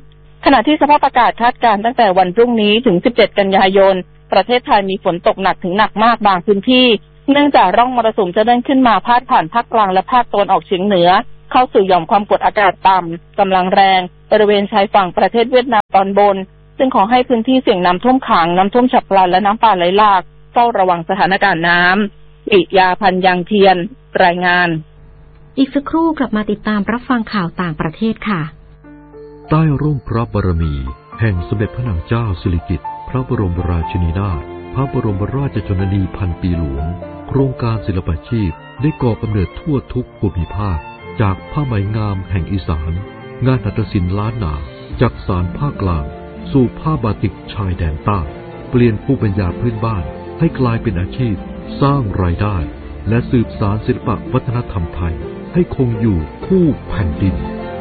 Speaker 15: ขณะที่สภาพอากาศคาดการณ์ตั้งแต่วันพรุ่งนี้ถึงสิบเจ็ดกันยายนประเทศไทยมีฝนตกหนักถึงหนักมากบางพื้นที่เนื่องจากร่องมรสุมจะเดินขึ้นมาพาดผ่านภาคกลางและภาคตะวันออกเฉียงเหนือเข้าสู่หย่อมความกดอากาศต่ำกำลังแรงบริเวณชายฝั่งประเทศเวียดนามตอนบนซึ่งขอให้พื้นที่เสี่ยงน้ำท่วมขังน้ำท่วมฉับพลันและน้ำป่าไหลหลากเฝ้าระวังสถานการณ์น้ำปิยาพันธ์ยังเทียนรายงาน
Speaker 3: อีกสักครู่กลับมาติดตามรับฟังข่าวต่างประเทศค่ะ
Speaker 16: ใต้ร่มพระบารมีแห่งสมเด็จพระนางเจ้าสิริกิติ์พระบรมราชินีนาถพระบรมราชชนนีพันปีหลวงโครงการศิลปาชีพได้ก่อกำเนิดทั่วทุกภูมิภาคจากผ้าไหมงามแห่งอีสานงานหัตถศิลป์ล้านนาจากสานภาคกลางสู่ผ้าบาติกชายแดนใต้เปลี่ยนภูมิปัญญาพื้นบ้านให้กลายเป็นอาชีพสร้างรายได้และสืบสานศิลปวัฒนธรรมไทยให้คงอยู่คู่แผ่นดิน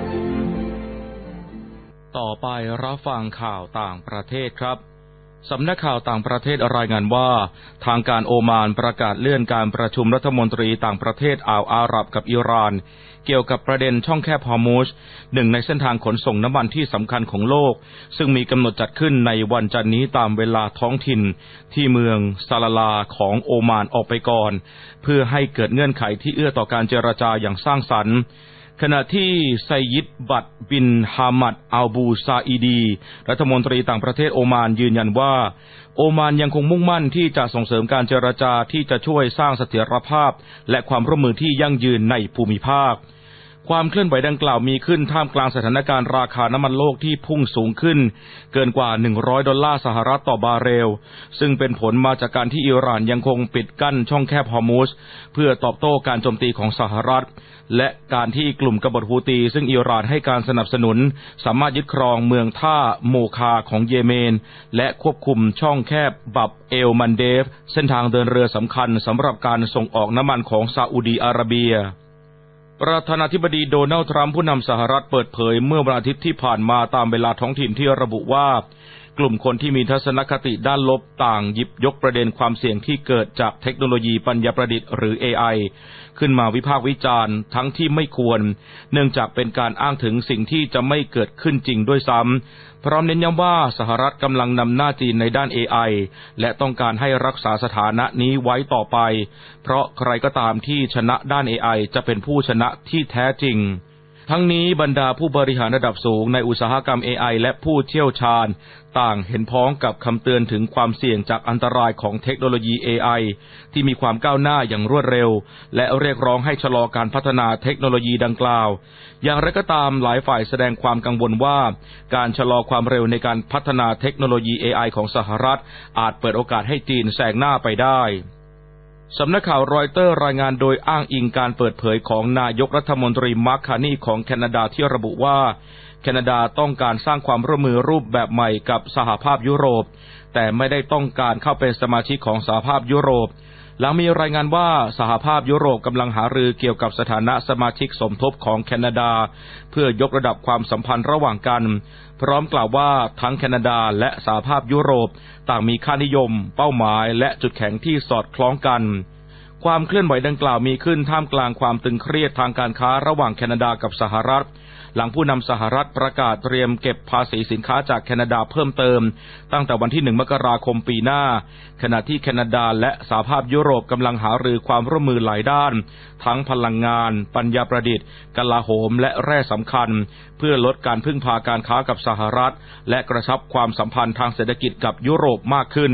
Speaker 2: ต่อไปรับฟังข่าวต่างประเทศครับสำนักข่าวต่างประเทศรายงานว่าทางการโอมานประกาศเลื่อนการประชุมรัฐมนตรีต่างประเทศอ่าวอาหรับกับอิหร่านเกี่ยวกับประเด็นช่องแคบฮอร์มุซหนึ่งในเส้นทางขนส่งน้ำมันที่สำคัญของโลกซึ่งมีกำหนดจัดขึ้นในวันจันทร์นี้ตามเวลาท้องถิ่นที่เมืองซาลาลาของโอมานออกไปก่อนเพื่อให้เกิดเงื่อนไขที่เอื้อต่อการเจรจาอย่างสร้างสรรค์ขณะที่ไซยิดบัตบินฮามัดอัลบูซาอีดีรัฐมนตรีต่างประเทศโอมานยืนยันว่าโอมานยังคงมุ่งมั่นที่จะส่งเสริมการเจรจาที่จะช่วยสร้างเสถียรภาพและความร่วมมือที่ยั่งยืนในภูมิภาคความเคลื่อนไหวดังกล่าวมีขึ้นท่ามกลางสถานการณ์ราคาน้ำมันโลกที่พุ่งสูงขึ้นเกินกว่าหนึ่งร้อยดอลลาร์สหรัฐต่อบาร์เรลซึ่งเป็นผลมาจากการที่อิหร่านยังคงปิดกั้นช่องแคบฮอร์มุซเพื่อตอบโต้การโจมตีของสหรัฐและการที่กลุ่มกบฏฮูตีซึ่งอิหร่านให้การสนับสนุนสามารถยึดครองเมืองท่าโมคาของเยเมนและควบคุมช่องแคบบับเอลมันเดฟเส้นทางเดินเรือสำคัญสำหรับการส่งออกน้ำมันของซาอุดีอาระเบียประธานาธิบดีโดนัลด์ทรัมป์ผู้นำสหรัฐเปิดเผยเมื่อวันอาทิตย์ที่ผ่านมาตามเวลาท้องถิ่นที่ระบุว่ากลุ่มคนที่มีทัศนคติด้านลบต่างหยิบยกประเด็นความเสี่ยงที่เกิดจากเทคโนโลยีปัญญาประดิษฐ์หรือ เอ ไอ ขึ้นมาวิพากษ์วิจารณ์ทั้งที่ไม่ควรเนื่องจากเป็นการอ้างถึงสิ่งที่จะไม่เกิดขึ้นจริงด้วยซ้ำพร้อมเน้นย้ำว่าสหรัฐกำลังนำหน้าจีนในด้าน เอ ไอ และต้องการให้รักษาสถานะนี้ไว้ต่อไปเพราะใครก็ตามที่ชนะด้าน เอ ไอ จะเป็นผู้ชนะที่แท้จริงทั้งนี้บรรดาผู้บริหารระดับสูงในอุตสาหกรรม เอ ไอ และผู้เชี่ยวชาญต่างเห็นพ้องกับคำเตือนถึงความเสี่ยงจากอันตรายของเทคโนโลยี เอ ไอ ที่มีความก้าวหน้าอย่างรวดเร็วและเรียกร้องให้ชะลอการพัฒนาเทคโนโลยีดังกล่าวอย่างไรก็ตามหลายฝ่ายแสดงความกังวลว่าการชะลอความเร็วในการพัฒนาเทคโนโลยี เอ ไอ ของสหรัฐอาจเปิดโอกาสให้จีนแซงหน้าไปได้สำนักข่าวรอยเตอร์รายงานโดยอ้างอิงการเปิดเผยของนายกรัฐมนตรีมาร์คคาร์นีของแคนาดาที่ระบุว่าแคนาดาต้องการสร้างความร่วมมือรูปแบบใหม่กับสหภาพยุโรปแต่ไม่ได้ต้องการเข้าเป็นสมาชิกของสหภาพยุโรปหลังมีรายงานว่าสหภาพยุโรปกำลังหารือเกี่ยวกับสถานะสมาชิกสมทบของแคนาดาเพื่อยกระดับความสัมพันธ์ระหว่างกันพร้อมกล่าวว่าทั้งแคนาดาและสหภาพยุโรปต่างมีค่านิยมเป้าหมายและจุดแข็งที่สอดคล้องกันความเคลื่อนไหวดังกล่าวมีขึ้นท่ามกลางความตึงเครียดทางการค้าระหว่างแคนาดากับสหรัฐหลังผู้นำสหรัฐประกาศเตรียมเก็บภาษีสินค้าจากแคนาดาเพิ่มเติมตั้งแต่วันที่หนึ่งมกราคมปีหน้าขณะที่แคนาดาและสหภาพยุโรปกำลังหารือความร่วมมือหลายด้านทั้งพลังงานปัญญาประดิษฐ์กลาโหมและแร่สำคัญเพื่อลดการพึ่งพาการค้ากับสหรัฐและกระชับความสัมพันธ์ทางเศรษฐกิจกับยุโรปมากขึ้น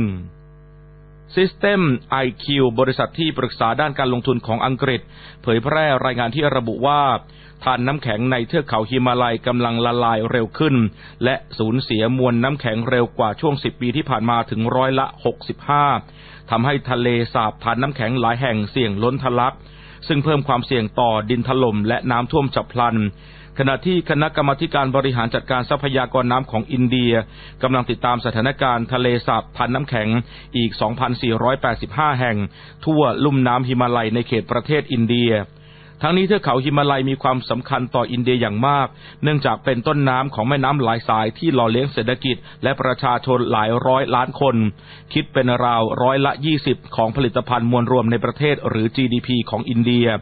Speaker 2: System ไอ คิว บริษัทที่ปรึกษาด้านการลงทุนของอังกฤษเผยแพร่รายงานที่ระบุว่าถ่านน้ำแข็งในเทือกเขาฮิมาลัยกำลังละลายเร็วขึ้นและสูญเสียมวลน้ำแข็งเร็วกว่าช่วงสิบปีที่ผ่านมาถึงร้อยละหกสิบห้าทำให้ทะเลสาบถ่านน้ำแข็งหลายแห่งเสี่ยงล้นทะลักซึ่งเพิ่มความเสี่ยงต่อดินถล่มและน้ำท่วมฉับพลันขณะที่คณะกรรมาการบริหารจัดการทรัพยากรน้ำของอินเดียกำลังติดตามสถานการณ์ทะเลสาบพันน้ำแข็งอีก สองพันสี่ร้อยแปดสิบห้า แห่งทั่วลุ่มน้ำหิมาลัยในเขตประเทศอินเดียทั้งนี้เทือกเขาหิมาลัยมีความสำคัญต่ออินเดียอย่างมากเนื่องจากเป็นต้นน้ำของแม่น้ำหลายสายที่หล่อเลี้ยงเศรษฐกิจและประชาชนหลายร้อยล้านคนคิดเป็นราวร้อยละยี่สิบของผลิตภัณฑ์มวลรวมในประเทศหรือ จี ดี พี ของอินเดีย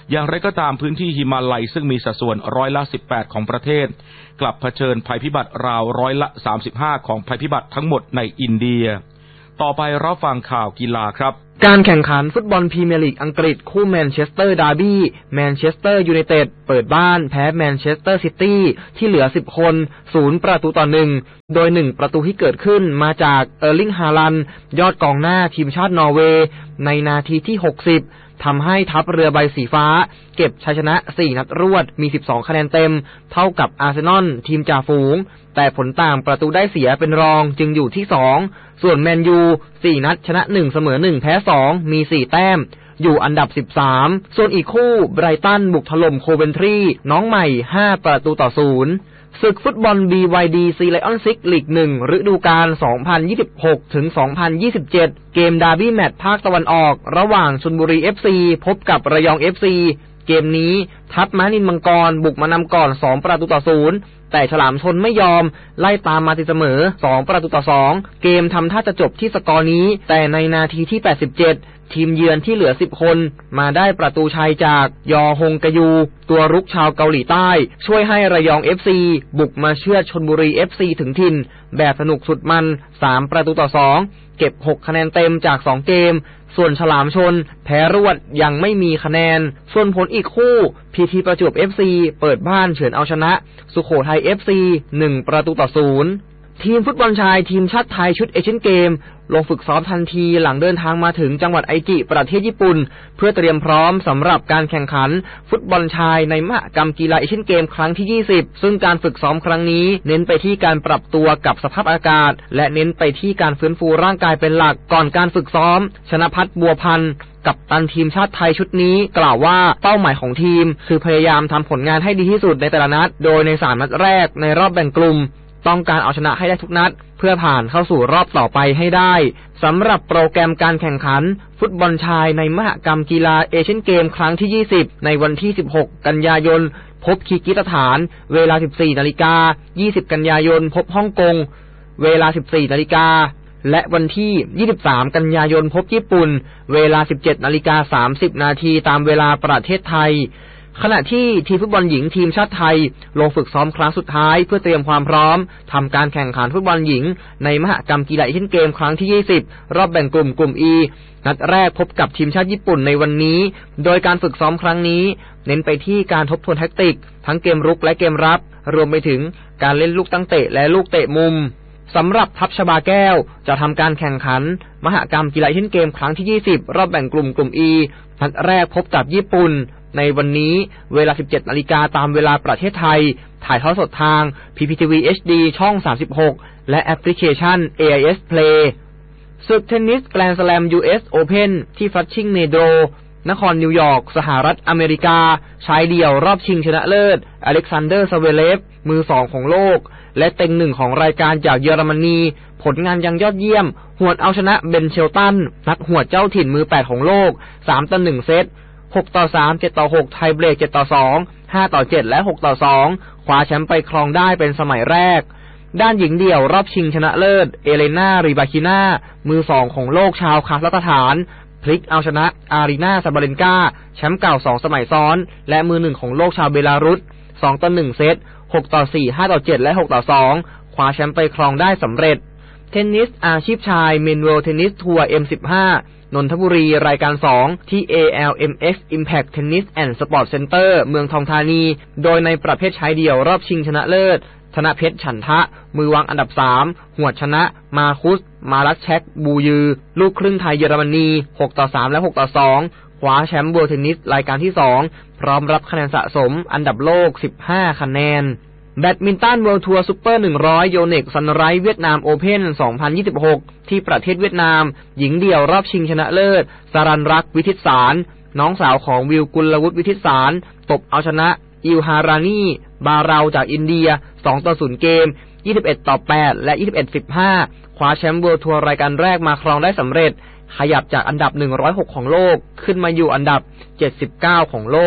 Speaker 2: อย่างไรก็ตามพื้นที่หิมาลัยซึ่งมีสัดส่วนร้อยละสิบแปดของประเทศกลับเผชิญภัยพิบัติราวร้อยละสามสิบห้าของภัยพิบัติทั้งหมดในอินเดียต่อไปรับฟังข่าวกีฬาครับ
Speaker 17: การแข่งขันฟุตบอลพรีเมียร์ลีกอังกฤษคู่แมนเชสเตอร์ดาร์บี้แมนเชสเตอร์ยูไนเต็ดเปิดบ้านแพ้แมนเชสเตอร์ซิตี้ที่เหลือสิบคนศูนย์ประตูต่อหนึ่งโดยหนึ่งประตูที่เกิดขึ้นมาจากเออร์ลิงฮาลันด์ยอดกองหน้าทีมชาตินอร์เวย์ในนาทีที่หกสิบทำให้ทัพเรือใบสีฟ้าเก็บชัยชนะสี่นัดรวดมีสิบสองคะแนนเต็มเท่ากับอาร์เซนอลทีมจ่าฝูงแต่ผลต่างประตูได้เสียเป็นรองจึงอยู่ที่สองส่วนแมนยูสี่นัดชนะหนึ่งเสมอหนึ่งแพ้สองมีสี่แต้มอยู่อันดับสิบสามส่วนอีกคู่ไบรตันบุกถล่มโคเวนทรีน้องใหม่ห้าประตูต่อศูนย์ศึกฟุตบอล บี วาย ดี ซี Lion Six ลีกหนึ่งฤดูกาล สองพันยี่สิบหกถึงสองพันยี่สิบเจ็ด เกมดาร์บี้แมตช์ภาคตะวันออกระหว่างชลบุรี เอฟ ซี พบกับระยอง เอฟ ซี เกมนี้ทัพม้านินมังกรบุกมานำก่อนสองประตูต่อศูนย์แต่ฉลามชนไม่ยอมไล่ตามมาตีเสมอสองประตูต่อสองเกมทำท่าจะจบที่สกอร์นี้แต่ในนาทีที่แปดสิบเจ็ดทีมเยือนที่เหลือสิบคนมาได้ประตูชัยจากยอฮงกะยูตัวรุกชาวเกาหลีใต้ช่วยให้ระยอง เอฟ ซี บุกมาเชือดชลบุรี เอฟ ซี ถึงถิ่นแบบสนุกสุดมันสามประตูต่อสองเก็บหกคะแนนเต็มจากสองเกมส่วนฉลามชนแพ้รวดยังไม่มีคะแนนส่วนผลอีกคู่ พี ที ประจวบ เอฟ ซี เปิดบ้านเฉือนเอาชนะสุโขทัย เอฟ ซี หนึ่งประตูต่อศูนย์ทีมฟุตบอลชายทีมชาติไทยชุดเอเชียนเกมลงฝึกซ้อมทันทีหลังเดินทางมาถึงจังหวัดไอจิประเทศญี่ปุ่นเพื่อเตรียมพร้อมสำหรับการแข่งขันฟุตบอลชายในมหกรรมกีฬาเอเชียนเกมครั้งที่ยี่สิบซึ่งการฝึกซ้อมครั้งนี้เน้นไปที่การปรับตัวกับสภาพอากาศและเน้นไปที่การฟื้นฟูร่างกายเป็นหลักก่อนการฝึกซ้อมชนภัทรบัวพันธ์กัปตันทีมชาติไทยชุดนี้กล่าวว่าเป้าหมายของทีมคือพยายามทำผลงานให้ดีที่สุดในแต่ละนัดโดยในสามนัดแรกในรอบแบ่งกลุ่มต้องการเอาชนะให้ได้ทุกนัดเพื่อผ่านเข้าสู่รอบต่อไปให้ได้สำหรับโปรแกรมการแข่งขันฟุตบอลชายในมหกรรมกีฬาเอเชียนเกมครั้งที่ยี่สิบในวันที่สิบหกกันยายนพบคีร์กิสถานเวลา สิบสี่นาฬิกา ยี่สิบกันยายนพบฮ่องกงเวลา สิบสี่นาฬิกาและวันที่ยี่สิบสามกันยายนพบญี่ปุ่นเวลา สิบเจ็ดนาฬิกาสามสิบนาทีตามเวลาประเทศไทยขณะที่ทีมฟุตบอลหญิงทีมชาติไทยลงฝึกซ้อมครั้งสุดท้ายเพื่อเตรียมความพร้อมทำการแข่งขันฟุตบอลหญิงในมหกรรมกีฬาเอเชียนเกมครั้งที่ยี่สิบรอบแบ่งกลุ่มกลุ่ม E นัดแรกพบกับทีมชาติญี่ปุ่นในวันนี้โดยการฝึกซ้อมครั้งนี้เน้นไปที่การทบทวนแทคติกทั้งเกมรุกและเกมรับรวมไปถึงการเล่นลูกตั้งเตะและลูกเตะมุมสำหรับทัพชบาแก้วจะทำการแข่งขันมหกรรมกีฬาเอเชียนเกมครั้งที่ยี่สิบรอบแบ่งกลุ่มกลุ่ม E นัดแรกพบกับญี่ปุ่นในวันนี้เวลา สิบเจ็ดนาฬิกาตามเวลาประเทศไทยถ่ายทอดสดทาง พี พี ที วี เอช ดี ช่องสามสิบหกและแอปพลิเคชัน เอ ไอ เอส Play ศึกเทนนิสแกรนด์สแลม ยู เอส Open ที่ฟลัชชิงเมโดรนครนิวยอร์กสหรัฐอเมริกาชายเดี่ยวรอบชิงชนะเลิศอเล็กซานเดอร์ซาเวเลฟมือสองของโลกและเต็งหนึ่งของรายการจากเยอรมนีผลงานยังยอดเยี่ยมหวดเอาชนะเบนเชลตันนักหวดเจ้าถิ่นมือแปดของโลกสามต่อหนึ่งเซตหกต่อสาม เจ็ดต่อหกไทยเบรกเจ็ดต่อสอง ห้าต่อเจ็ดและหกต่อสองคว้าแชมป์ไปครองได้เป็นสมัยแรกด้านหญิงเดี่ยวรอบชิงชนะเลิศเอเลนาริบาคิน่ามือสองของโลกชาวคาซัคสถานพลิกเอาชนะอารีนาซาบาเลนกาแชมป์เก่าสองสมัยซ้อนและมือหนึ่งของโลกชาวเบลารุสสองต่อหนึ่งเซตหกต่อสี่ ห้าต่อเจ็ดและหกต่อสองคว้าแชมป์ไปครองได้สำเร็จเทนนิสอาชีพชายเมนเวิลด์เทนนิสทัวร์ เอ็ม สิบห้านนทบุรีรายการสองที่ เอ แอล เอ็ม เอ็กซ์ Impact Tennis and Sport Center เมืองทองธานีโดยในประเภทชายเดี่ยวรอบชิงชนะเลิศธนเพชรฉันทะมือวางอันดับสามหวดชนะมาคุสมาลักแชกบูยือลูกครึ่งไทยเยอรมนีหกต่อสามและหกต่อสองคว้าแชมป์เวิลด์เทนนิสรายการที่สองพร้อมรับคะแนนสะสมอันดับโลกสิบห้าคะแนนแบดมินตันเวิลด์ทัวร์ซุปเปอร์หนึ่งร้อยโยเน็กซันไรส์เวียดนามโอเพ่นสองพันยี่สิบหกที่ประเทศเวียดนามหญิงเดี่ยวรอบชิงชนะเลิศสรันรักวิทิตสารน้องสาวของวิวกุลวุฒิวิทิตสารตบเอาชนะอิลฮารานีบาเราจากอินเดียสองต่อศูนย์เกมยี่สิบเอ็ดต่อแปดและยี่สิบเอ็ด สิบห้าคว้าแชมป์เวิลด์ทัวร์รายการแรกมาครองได้สำเร็จขยับจากอันดับหนึ่งร้อยหกของโลกขึ้นมาอยู่อันดับเจ็ดสิบเก้าของโลก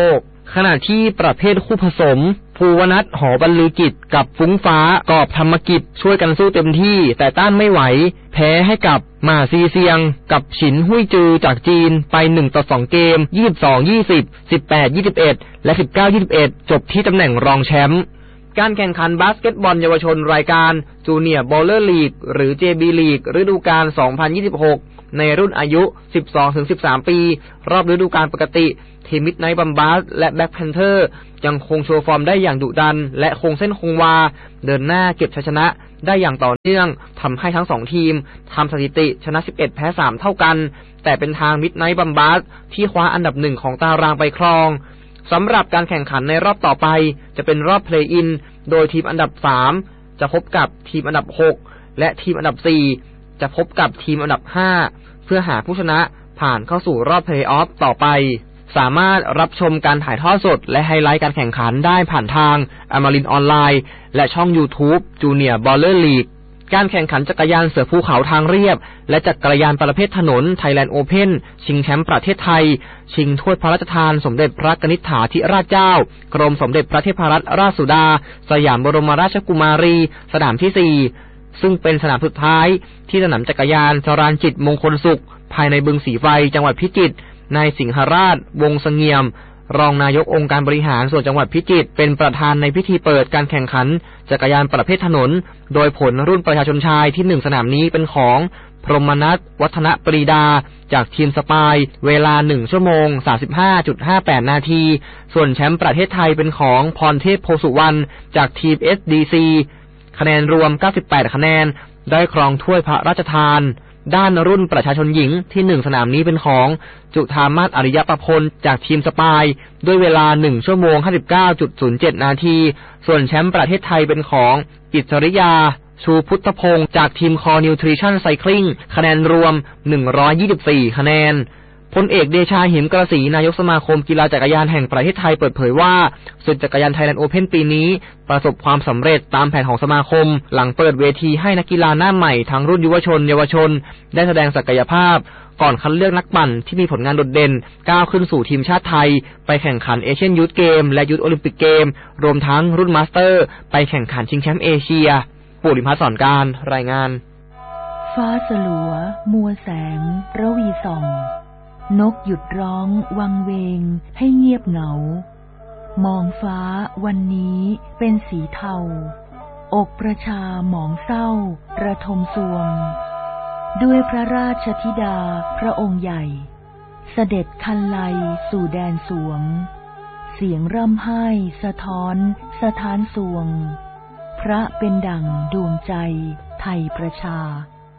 Speaker 17: ขณะที่ประเภทคู่ผสมภูวนัทหอบรรลือกิจกับฟุ้งฟ้ากอบธรรมกิจช่วยกันสู้เต็มที่แต่ต้านไม่ไหวแพ้ให้กับหม่าซีเซียงกับฉินหุ้ยจือจากจีนไปหนึ่งต่อสองเกม ยี่สิบสอง ยี่สิบ สิบแปด ยี่สิบเอ็ด และ สิบเก้า ยี่สิบเอ็ด จบที่ตำแหน่งรองแชมป์การแข่งขันบาสเกตบอลเยาวชนรายการจูเนียร์บอลเลอร์ลีกหรือ เจ บี ลีกฤดูกาล สองพันยี่สิบหก ในรุ่นอายุ สิบสองถึงสิบสาม ปีรอบฤดูกาลปกติทีมมิดไนท์บัมบาสและแบล็คแพนเทอร์ยังคงโชว์ฟอร์มได้อย่างดุดันและคงเส้นคงวาเดินหน้าเก็บชัยชนะได้อย่างต่อเนื่องทำให้ทั้งสองทีมทำสถิติชนะสิบเอ็ดแพ้สามเท่ากันแต่เป็นทางมิดไนท์บัมบาสที่คว้าอันดับหนึ่งของตารางไปครองสำหรับการแข่งขันในรอบต่อไปจะเป็นรอบเพลย์อินโดยทีมอันดับสามจะพบกับทีมอันดับหกและทีมอันดับสี่จะพบกับทีมอันดับห้าเพื่อหาผู้ชนะผ่านเข้าสู่รอบเพลย์ออฟต่อไปสามารถรับชมการถ่ายทอดสดและไฮไลท์การแข่งขันได้ผ่านทางอมรินทร์ออนไลน์และช่อง YouTube Junior Baller League การแข่งขันจักรยานเสือภูเขาทางเรียบและจักรยานประเภทถนน Thailand Open ชิงแชมป์ประเทศไทยชิงถ้วยพระราชทานสมเด็จพระกนิษฐาธิราชเจ้ากรมสมเด็จพระเทพรัตนราชสุดาสยามบรมราชกุมารีสนามที่สี่ซึ่งเป็นสนามสุดท้ายที่สนามจักรยานจรานจิตมงคลสุขภายในบึงสีไฟจังหวัดพิจิตรนายสิงหราชวงศ์เสงี่ยมรองนายกองค์การบริหารส่วนจังหวัดพิจิตรเป็นประธานในพิธีเปิดการแข่งขันจักรยานประเภทถนนโดยผลรุ่นประชาชนชายที่หนึ่งสนามนี้เป็นของพรหมนัสวัฒนปรีดาจากทีมสปายเวลาหนึ่งชั่วโมง สามสิบห้าจุดห้าแปด นาทีส่วนแชมป์ประเทศไทยเป็นของพรเทพโพสุวรรณจากทีม เอส ดี ซี คะแนนรวมเก้าสิบแปดคะแนนได้ครองถ้วยพระราชทานด้านรุ่นประชาชนหญิงที่หนึ่งสนามนี้เป็นของจุฑามาศอริยประพลจากทีมสปายด้วยเวลาหนึ่งชั่วโมง ห้าสิบเก้าจุดศูนย์เจ็ด นาทีส่วนแชมป์ประเทศไทยเป็นของอิสริยาชูพุทธพงศ์จากทีมคอนิวทริชั่นไซคลิงคะแนนรวมหนึ่งร้อยยี่สิบสี่คะแนนพลเอกเดชาหิมกระสีนายกสมาคมกีฬาจักรยานแห่งประเทศไทยเปิดเผยว่าศึกจักรยานไทยแลนด์โอเพ่นปีนี้ประสบความสำเร็จตามแผนของสมาคมหลังเปิดเวทีให้นักกีฬาหน้าใหม่ทั้งรุ่นยุวชนเยาวชนได้แสดงศักยภาพก่อนคัดเลือกนักปั่นที่มีผลงานโดดเด่นก้าวขึ้นสู่ทีมชาติไทยไปแข่งขันเอเชียนยูทเกมและยูทโอลิมปิกเกมรวมทั้งรุ่นมาสเตอร์ไปแข่งขันชิงแชมป์เอเชียปุริพัฒน์สอนการรายงาน
Speaker 18: ฟ้าสลัวมัวแสงระวีส่องนกหยุดร้องวังเวงให้เงียบเหงามองฟ้าวันนี้เป็นสีเทาอกประชาหมองเศร้าระทมสวงด้วยพระราชธิดาพระองค์ใหญ่เสด็จคันไลสู่แดนสวงเสียงร่ำไห้สะท้อนสะท้านสวงพระเป็นดั่งดวงใจไทยประชา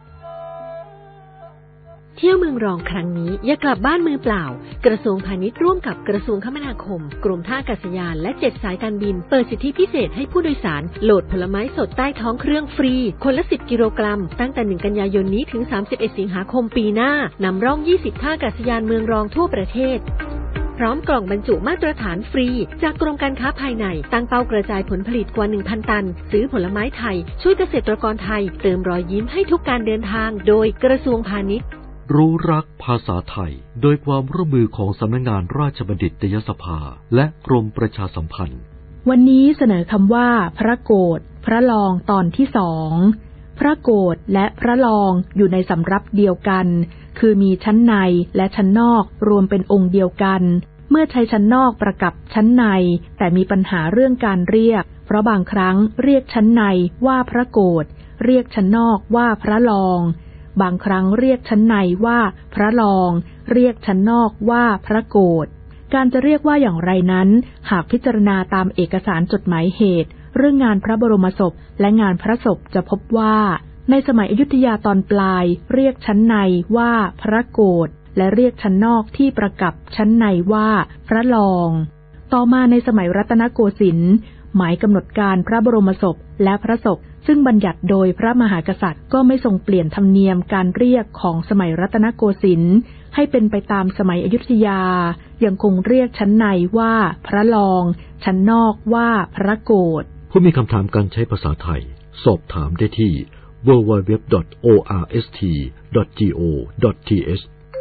Speaker 3: เที่ยวเมืองรองครั้งนี้อย่ากลับบ้านมือเปล่ากระทรวงพาณิชย์ร่วมกับกระทรวงคมนาคมกรมท่าอากาศยานและเจ็ดสายการบินเปิดสิทธิพิเศษให้ผู้โดยสารโหลดผลไม้สดใต้ท้องเครื่องฟรีคนละสิบกิโลกรัมตั้งแต่หนึ่งกันยายนนี้ถึงสามสิบเอ็ดสิงหาคมปีหน้านำร่องยี่สิบท่าอากาศยานเมืองรองทั่วประเทศพร้อมกล่องบรรจุมาตรฐานฟรีจากกรมการค้าภายในตั้งเป้ากระจายผลผลิตกว่า หนึ่งพัน ตันซื้อผลไม้ไทยช่วยเกษตรกรไทยเติมรอยยิ้มให้ทุกการเดินทางโดยกระทรวงพาณิชย์
Speaker 16: รู้รักภาษาไทยโดยความร่วมมือของสำนักงานราชบัณฑิตยสภาและกรมประชาสัมพันธ์
Speaker 11: วันนี้เสนอคำว่าพระโกฐพระลองตอนที่สองพระโกฐและพระลองอยู่ในสำรับเดียวกันคือมีชั้นในและชั้นนอกรวมเป็นองค์เดียวกันเมื่อใช้ชั้นนอกประกับชั้นในแต่มีปัญหาเรื่องการเรียกเพราะบางครั้งเรียกชั้นในว่าพระโกฐเรียกชั้นนอกว่าพระลองบางครั้งเรียกชั้นในว่าพระลองเรียกชั้นนอกว่าพระโกฐการจะเรียกว่าอย่างไรนั้นหากพิจารณาตามเอกสารจดหมายเหตุเรื่องงานพระบรมศพและงานพระศพจะพบว่าในสมัยอยุธยาตอนปลายเรียกชั้นในว่าพระโกฐและเรียกชั้นนอกที่ประกับชั้นในว่าพระลองต่อมาในสมัยรัตนโกสินทร์หมายกำหนดการพระบรมศพและพระศพซึ่งบัญญัติโดยพระมหากษัตริย์ก็ไม่ทรงเปลี่ยนธรรมเนียมการเรียกของสมัยรัตนโกสินทร์ให้เป็นไปตามสมัยอยุธยายังคงเรียกชั้นในว่าพระลองชั้นนอกว่าพระโกฐ
Speaker 16: ผู้มีคำถามการใช้ภาษาไทยสอบถามได้ที่ ดับเบิลยู ดับเบิลยู ดับเบิลยู ดอท โอ อาร์ เอส ที ดอท จี โอ ดอท ที เอช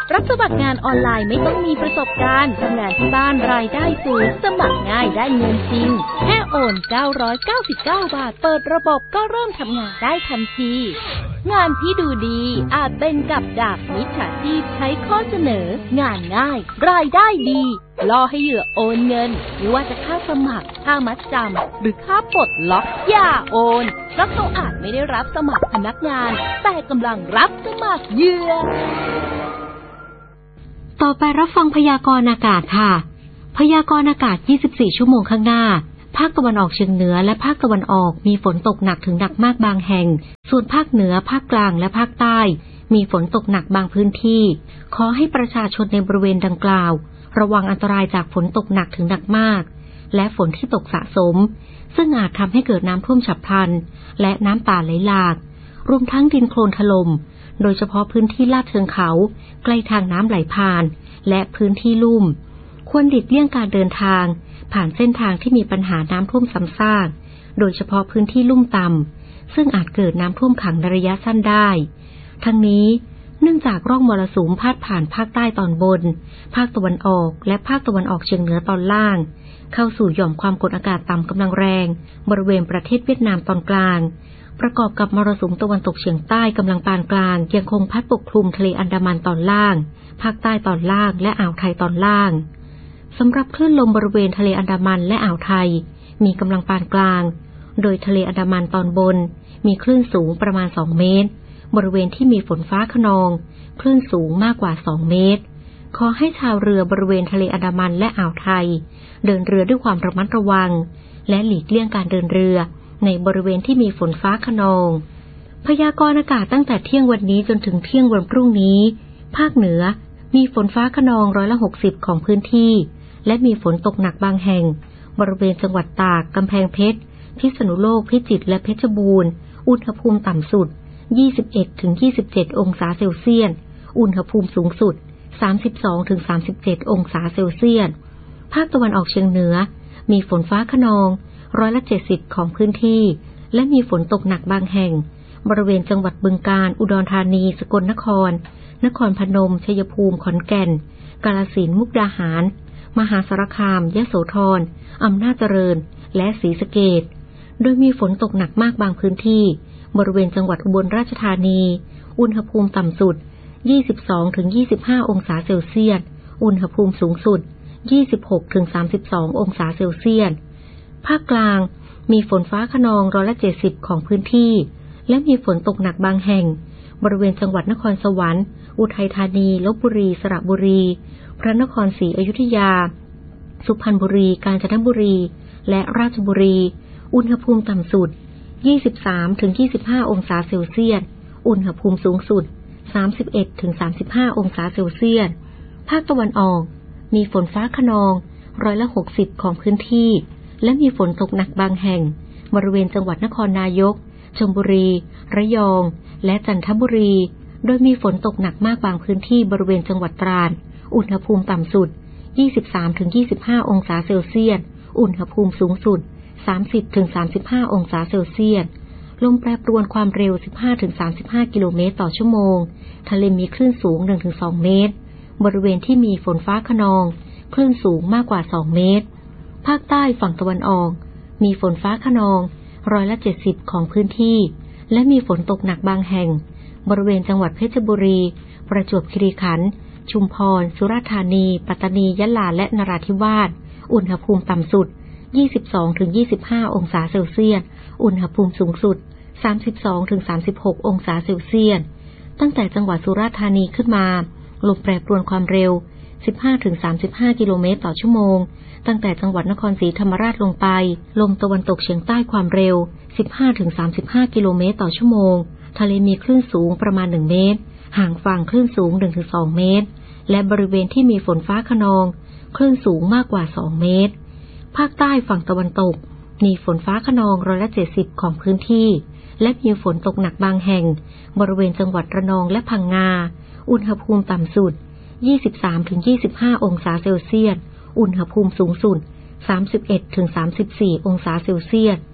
Speaker 19: รับสมัครงานออนไลน์ไม่ต้องมีประสบการณ์ทำงานที่บ้านรายได้สูงสมัครง่ายได้เงินจริงแค่โอนเก้าร้อยเก้าสิบเก้าบาทเปิดระบบก็เริ่มทำงานได้ทันทีงานที่ดูดีอาจเป็นกับดักมิจฉาชีพใช้ข้อเสนองานง่ายรายได้ดีล่อให้เหยื่อโอนเงินไม่ว่าจะค่าสมัครค่ามัดจำหรือค่าปลดล็อกอย่าโอนเพราะเขาอาจไม่ได้รับสมัครพนักงานแต่กำลังรับสมัครเหยื่อ
Speaker 3: ต่อไปรับฟังพยากรณ์อากาศค่ะพยากรณ์อากาศยี่สิบสี่ชั่วโมงข้างหน้าภาคตะวันออกเฉียงเหนือและภาคตะวันออกมีฝนตกหนักถึงหนักมากบางแห่งส่วนภาคเหนือภาคกลางและภาคใต้มีฝนตกหนักบางพื้นที่ขอให้ประชาชนในบริเวณดังกล่าวระวังอันตรายจากฝนตกหนักถึงหนักมากและฝนที่ตกสะสมซึ่งอาจทำให้เกิดน้ำท่วมฉับพลันและน้ำป่าไหลหลากรวมทั้งดินโคลนถล่มโดยเฉพาะพื้นที่ลาดเชิงเขาใกล้ทางน้ำไหลผ่านและพื้นที่ลุ่มควรหลีกเลี่ยงการเดินทางผ่านเส้นทางที่มีปัญหาน้ำท่วมซ้ำซากโดยเฉพาะพื้นที่ลุ่มต่ำซึ่งอาจเกิดน้ำท่วมขังในระยะสั้นได้ทั้งนี้เนื่องจากร่องมรสุมพาดผ่านภาคใต้ตอนบนภาคตะวันออกและภาคตะวันออกเฉียงเหนือตอนล่างเข้าสู่หย่อมความกดอากาศต่ำกำลังแรงบริเวณประเทศเวียดนามตอนกลางประกอบกับมรสุมตะวันตกเฉียงใต้กำลังปานกลางยังคงพัดปกคลุมทะเลอันดามันตอนล่างภาคใต้ตอนล่างและอ่าวไทยตอนล่างสำหรับคลื่นลมบริเวณทะเลอันดามันและอ่าวไทยมีกำลังปานกลางโดยทะเลอันดามันตอนบนมีคลื่นสูงประมาณสองเมตรบริเวณที่มีฝนฟ้าคะนองคลื่นสูงมากกว่าสองเมตรขอให้ชาวเรือบริเวณทะเลอันดามันและอ่าวไทยเดินเรือด้วยความระมัดระวังและหลีกเลี่ยงการเดินเรือในบริเวณที่มีฝนฟ้าคะนองพยากรณ์อากาศตั้งแต่เที่ยงวันนี้จนถึงเที่ยงวันพรุ่งนี้ภาคเหนือมีฝนฟ้าคะนองร้อยละหกสิบของพื้นที่และมีฝนตกหนักบางแห่งบริเวณจังหวัดตากกำแพงเพชรพิษณุโลกพิจิตรและเพชรบูรณ์อุณหภูมิต่ำสุดยี่สิบเอ็ดถึงยี่สิบเจ็ดองศาเซลเซียสอุณหภูมิสูงสุดสามสิบสองถึงสามสิบเจ็ดองศาเซลเซียสภาคตะวันออกเฉียงเหนือมีฝนฟ้าคะนองร้อยละเจ็ดสิบของพื้นที่และมีฝนตกหนักบางแห่งบริเวณจังหวัดบึงกาฬอุดรธานีสกลนครนครพนมชัยภูมิขอนแก่นกาฬสินธุ์มุกดาหารมหาสารคามยโสธรอำนาจเจริญและศรีสะเกษโดยมีฝนตกหนักมากบางพื้นที่บริเวณจังหวัดอุบลราชธานีอุณหภูมิต่ำสุดยี่สิบสองถึงยี่สิบห้าองศาเซลเซียสอุณหภูมิสูงสุดยี่สิบหกถึงสามสิบสององศาเซลเซียสภาคกลางมีฝนฟ้าคะนองร้อยละเจ็ดสิบของพื้นที่และมีฝนตกหนักบางแห่งบริเวณจังหวัดนครสวรรค์อุทัยธานีลพบุรีสระบุรีพระนครศรีอยุธยาสุพรรณบุรีกาญจนบุรีและราชบุรีอุณหภูมิต่ำสุดยี่สิบสามถึงยี่สิบห้าองศาเซลเซียสอุณหภูมิสูงสุดสามสิบเอ็ดถึงสามสิบห้าองศาเซลเซียสภาคตะวันออกมีฝนฟ้าคะนองร้อยละหกสิบของพื้นที่และมีฝนตกหนักบางแห่งบริเวณจังหวัดนครนายกชลบุรีระยองและจันทบุรีโดยมีฝนตกหนักมากบางพื้นที่บริเวณจังหวัดตราดอุณหภูมิต่ำสุดยี่สิบสามถึงยี่สิบห้าองศาเซลเซียสอุณหภูมิสูงสุดสามสิบถึงสามสิบห้าองศาเซลเซียสลมแปรปรวนความเร็วสิบห้าถึงสามสิบห้ากิโลเมตรต่อชั่วโมงทะเลมีคลื่นสูง หนึ่งถึงสอง เมตรบริเวณที่มีฝนฟ้าคะนองคลื่นสูงมากกว่าสองเมตรภาคใต้ฝั่งตะวันออกมีฝนฟ้าคะนองร้อยละเจ็ดสิบของพื้นที่และมีฝนตกหนักบางแห่งบริเวณจังหวัดเพชรบุรีประจวบคีรีขันธ์ชุมพรสุราษฎร์ธานีปัตตานียะลาและนราธิวาสอุณหภูมิต่ำสุดยี่สิบสองถึงยี่สิบห้าองศาเซลเซียสอุณหภูมิสูงสุดสามสิบสองถึงสามสิบหกองศาเซลเซียสตั้งแต่จังหวัดสุราษฎร์ธานีขึ้นมาลมแปรปรวนความเร็วสิบห้าถึงสามสิบห้ากิโลเมตรต่อชั่วโมงตั้งแต่จังหวัดนครศรีธรรมราชลงไปลมตะวันตกเฉียงใต้ความเร็วสิบห้าถึงสามสิบห้ากิโลเมตรต่อชั่วโมงทะเลมีคลื่นสูงประมาณหนึ่งเมตรห่างฝั่งคลื่นสูง หนึ่งถึงสอง เมตรและบริเวณที่มีฝนฟ้าคะนองคลื่นสูงมากกว่าสองเมตรภาคใต้ฝั่งตะวันตกมีฝนฟ้าคะนองร้อยละเจ็ดสิบของพื้นที่และมีฝนตกหนักบางแห่งบริเวณจังหวัดระนองและพังงาอุณหภูมิต่ำสุดยี่สิบสามถึงยี่สิบห้าองศาเซลเซียสอุณหภูมิสูงสุดสามสิบเอ็ดถึงสามสิบสี่องศาเซลเซียส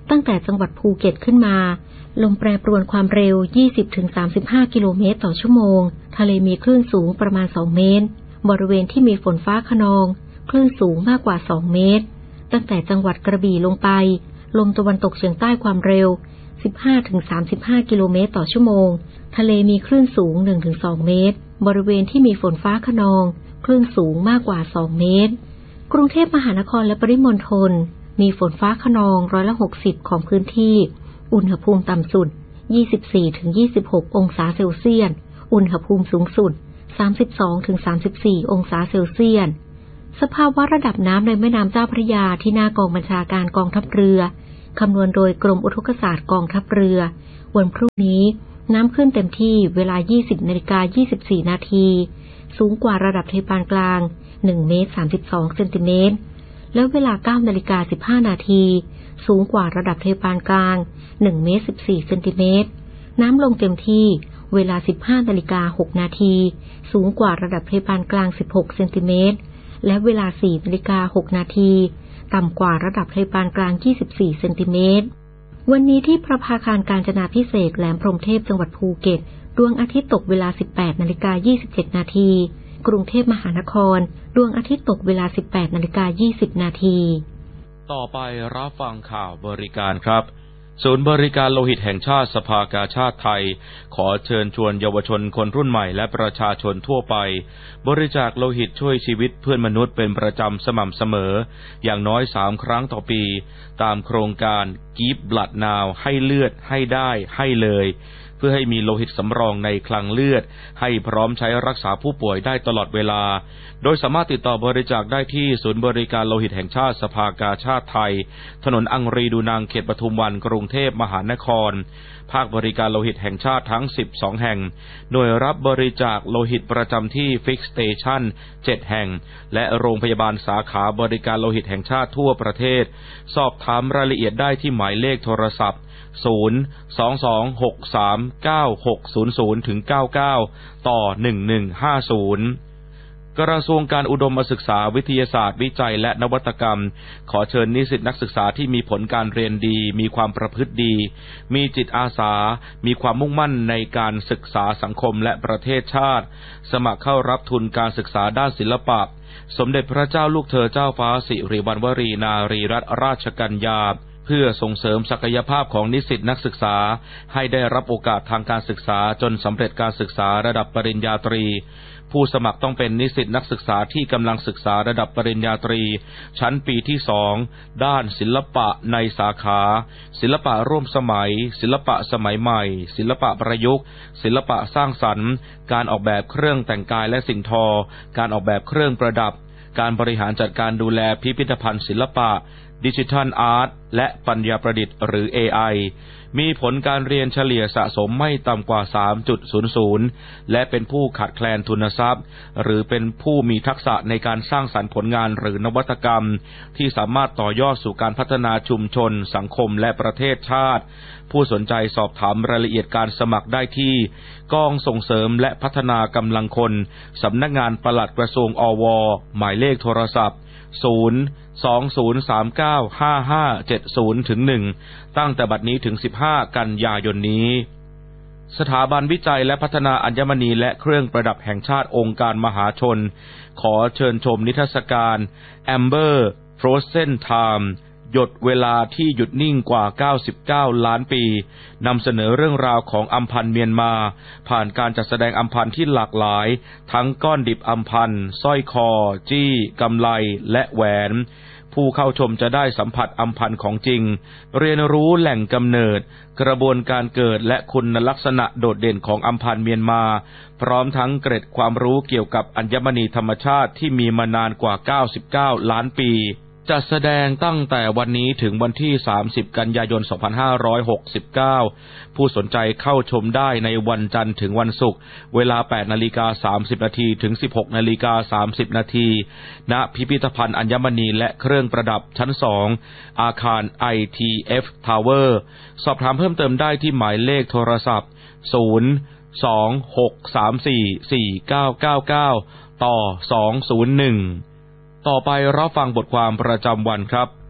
Speaker 3: ตั้งแต่จังหวัดภูเก็ตขึ้นมาลมแปรปรวนความเร็ว ยี่สิบถึงสามสิบห้า กิโลเมตรต่อชั่วโมงทะเลมีคลื่นสูงประมาณสองเมตรบริเวณที่มีฝนฟ้าคะนองคลื่นสูงมากกว่าสองเมตรตั้งแต่จังหวัดกระบี่ลงไปลมตะวันตกเฉียงใต้ความเร็ว สิบห้าถึงสามสิบห้า กิโลเมตรต่อชั่วโมงทะเลมีคลื่นสูง หนึ่งถึงสอง เมตรบริเวณที่มีฝนฟ้าคะนองคลื่นสูงมากกว่าสองเมตรกรุงเทพมหานครและปริมณฑลมีฝนฟ้าคะนองร้อยละหกสิบของพื้นที่อุณหภูมิต่ำสุด ยี่สิบสี่ถึงยี่สิบหก องศาเซลเซียสอุณหภูมิสูงสุด สามสิบสองถึงสามสิบสี่ องศาเซลเซียสสภาวะระดับน้ำในแม่น้ำเจ้าพระยาที่หน้ากองบัญชาการกองทัพเรือคำนวณโดยกรมอุทกศาสตร์กองทัพเรือวันพรุ่งนี้น้ำขึ้นเต็มที่เวลา ยี่สิบนาฬิกายี่สิบสี่ นาทีสูงกว่าระดับทะเลปานกลาง หนึ่งเมตรสามสิบสอง เซนติเมตรและเวลา เก้านาฬิกาสิบห้า นาทีสูงกว่าระดับทะเลปานกลาง หนึ่งเมตรสิบสี่ เซนติเมตรน้ำลงเต็มที่เวลา สิบห้านาฬิกาหก นาทีสูงกว่าระดับทะเลปานกลาง สิบหก เซนติเมตรและเวลา สี่นาฬิกาหก นาทีต่ำกว่าระดับทะเลปานกลาง ยี่สิบสี่ เซนติเมตรวันนี้ที่ประภาคารกาญจนาภิเษกแหลมพรหมเทพจังหวัดภูเก็ตดวงอาทิตย์ตกเวลา สิบแปดนาฬิกายี่สิบเจ็ด นาทีกรุงเทพมหานครดวงอาทิตย์ตกเวลา สิบแปดนาฬิกายี่สิบ นาที
Speaker 2: ต่อไปรับฟังข่าวบริการครับศูนย์บริการโลหิตแห่งชาติสภากาชาติไทยขอเชิญชวนเยาวชนคนรุ่นใหม่และประชาชนทั่วไปบริจาคโลหิตช่วยชีวิตเพื่อนมนุษย์เป็นประจำสม่ำเสมออย่างน้อยสามครั้งต่อปีตามโครงการ Give Blood Now ให้เลือดให้ได้ให้เลยเพื่อให้มีโลหิตสำรองในคลังเลือดให้พร้อมใช้รักษาผู้ป่วยได้ตลอดเวลาโดยสามารถติดต่อบริจาคได้ที่ศูนย์บริการโลหิตแห่งชาติสภากาชาติไทยถนนอังรีดูนางเขตปทุมวันกรุงเทพมหานครภาคบริการโลหิตแห่งชาติทั้งสิบสองแห่งหน่วยรับบริจาคโลหิตประจำที่ Fix Station เจ็ดแห่งและโรงพยาบาลสาขาบริการโลหิตแห่งชาติทั่วประเทศสอบถามรายละเอียดได้ที่หมายเลขโทรศัพท์ศูนย์ สอง สอง หก สาม เก้า หก ศูนย์ ศูนย์ ถึง เก้า เก้า ต่อ หนึ่ง หนึ่ง ห้า ศูนย์กระทรวงการอุดมศึกษาวิทยาศาสตร์วิจัยและนวัตกรรมขอเชิญนิสิตนักศึกษาที่มีผลการเรียนดีมีความประพฤติดีมีจิตอาสามีความมุ่งมั่นในการศึกษาสังคมและประเทศชาติสมัครเข้ารับทุนการศึกษาด้านศิลปะสมเด็จพระเจ้าลูกเธอเจ้าฟ้าสิริวัณวรีนารีรัตนราชกัญญาเพื่อส่งเสริมศักยภาพของนิสิตนักศึกษาให้ได้รับโอกาสทางการศึกษาจนสำเร็จการศึกษาระดับปริญญาตรีผู้สมัครต้องเป็นนิสิตนักศึกษาที่กำลังศึกษาระดับปริญญาตรีชั้นปีที่สองด้านศิลปะในสาขาศิลปะร่วมสมัยศิลปะสมัยใหม่ศิลปะประยุกต์ศิลปะสร้างสรรค์การออกแบบเครื่องแต่งกายและสิ่งทอการออกแบบเครื่องประดับการบริหารจัดการดูแลพิพิธภัณฑ์ศิลปะดิจิทัลอาร์ตและปัญญาประดิษฐ์หรือ เอ ไอ มีผลการเรียนเฉลี่ยสะสมไม่ต่ำกว่า สามจุดศูนย์ศูนย์ และเป็นผู้ขาดแคลนทุนทรัพย์หรือเป็นผู้มีทักษะในการสร้างสรรค์ผลงานหรือนวัตกรรมที่สามารถต่อยอดสู่การพัฒนาชุมชนสังคมและประเทศชาติผู้สนใจสอบถามรายละเอียดการสมัครได้ที่กองส่งเสริมและพัฒนากำลังคนสำนักงานปลัดกระทรวงอวหมายเลขโทรศัพท์ศูนย์ สอง ศูนย์ สาม เก้า ห้า ห้า เจ็ด ศูนย์ ถึง หนึ่งตั้งแต่บัดนี้ถึงสิบห้ากันยายนนี้สถาบันวิจัยและพัฒนาอัญมณีและเครื่องประดับแห่งชาติองค์การมหาชนขอเชิญชมนิทรรศการ Amber Frozen Time หยดเวลาที่หยุดนิ่งกว่าเก้าสิบเก้าล้านปีนำเสนอเรื่องราวของอัมพันธ์เมียนมาผ่านการจัดแสดงอัมพันธ์ที่หลากหลายทั้งก้อนดิบอัมพันธ์สร้อยคอจี้กำไลและแหวนผู้เข้าชมจะได้สัมผัสอัมพันธ์ของจริงเรียนรู้แหล่งกำเนิดกระบวนการเกิดและคุณลักษณะโดดเด่นของอัมพันธ์เมียนมาพร้อมทั้งเกร็ดความรู้เกี่ยวกับอัญมณีธรรมชาติที่มีมานานกว่าเก้าสิบเก้าล้านปีจัดแสดงตั้งแต่วันนี้ถึงวันที่สามสิบกันยายนสองพันห้าร้อยหกสิบเก้าผู้สนใจเข้าชมได้ในวันจันทร์ถึงวันศุกร์เวลา แปดนาฬิกาสามสิบนาทีถึง สิบหกนาฬิกาสามสิบนาทีณพิพิธภัณฑ์อัญมณีและเครื่องประดับชั้นสองอาคาร ไอ ที เอฟ Tower สอบถามเพิ่มเติมได้ที่หมายเลขโทรศัพท์ศูนย์ สอง หก สาม สี่ สี่ เก้า เก้า เก้าต่อสองศูนย์หนึ่งต่อไปรับฟังบทความประจำวันครับ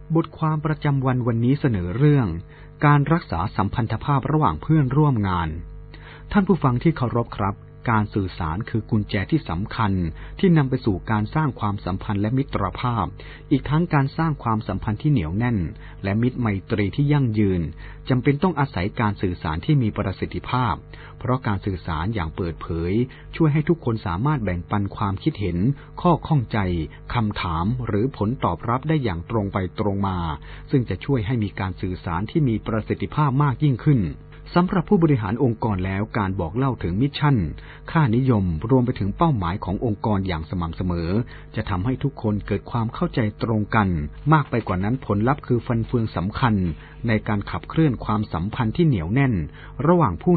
Speaker 20: บทความประจำวันวันนี้เสนอเรื่องการรักษาสัมพันธภาพระหว่างเพื่อนร่วมงานท่านผู้ฟังที่เคารพครับการสื่อสารคือกุญแจที่สำคัญที่นำไปสู่การสร้างความสัมพันธ์และมิตรภาพอีกทั้งการสร้างความสัมพันธ์ที่เหนียวแน่นและมิตรไมตรีที่ยั่งยืนจำเป็นต้องอาศัยการสื่อสารที่มีประสิทธิภาพเพราะการสื่อสารอย่างเปิดเผยช่วยให้ทุกคนสามารถแบ่งปันความคิดเห็นข้อข้องใจคำถามหรือผลตอบรับได้อย่างตรงไปตรงมาซึ่งจะช่วยให้มีการสื่อสารที่มีประสิทธิภาพมากยิ่งขึ้นสำหรับผู้บริหารองค์กรแล้วการบอกเล่าถึงมิชชั่นค่านิยมรวมไปถึงเป้าหมายขององค์กรอย่างสม่ำเสมอจะทำให้ทุกคนเกิดความเข้าใจตรงกันมากไปกว่านั้นผลลัพธ์คือฟันเฟืองสำคัญในการขับเคลื่อนความสัมพันธ์ที่เหนียวแน่นระหว่างผู้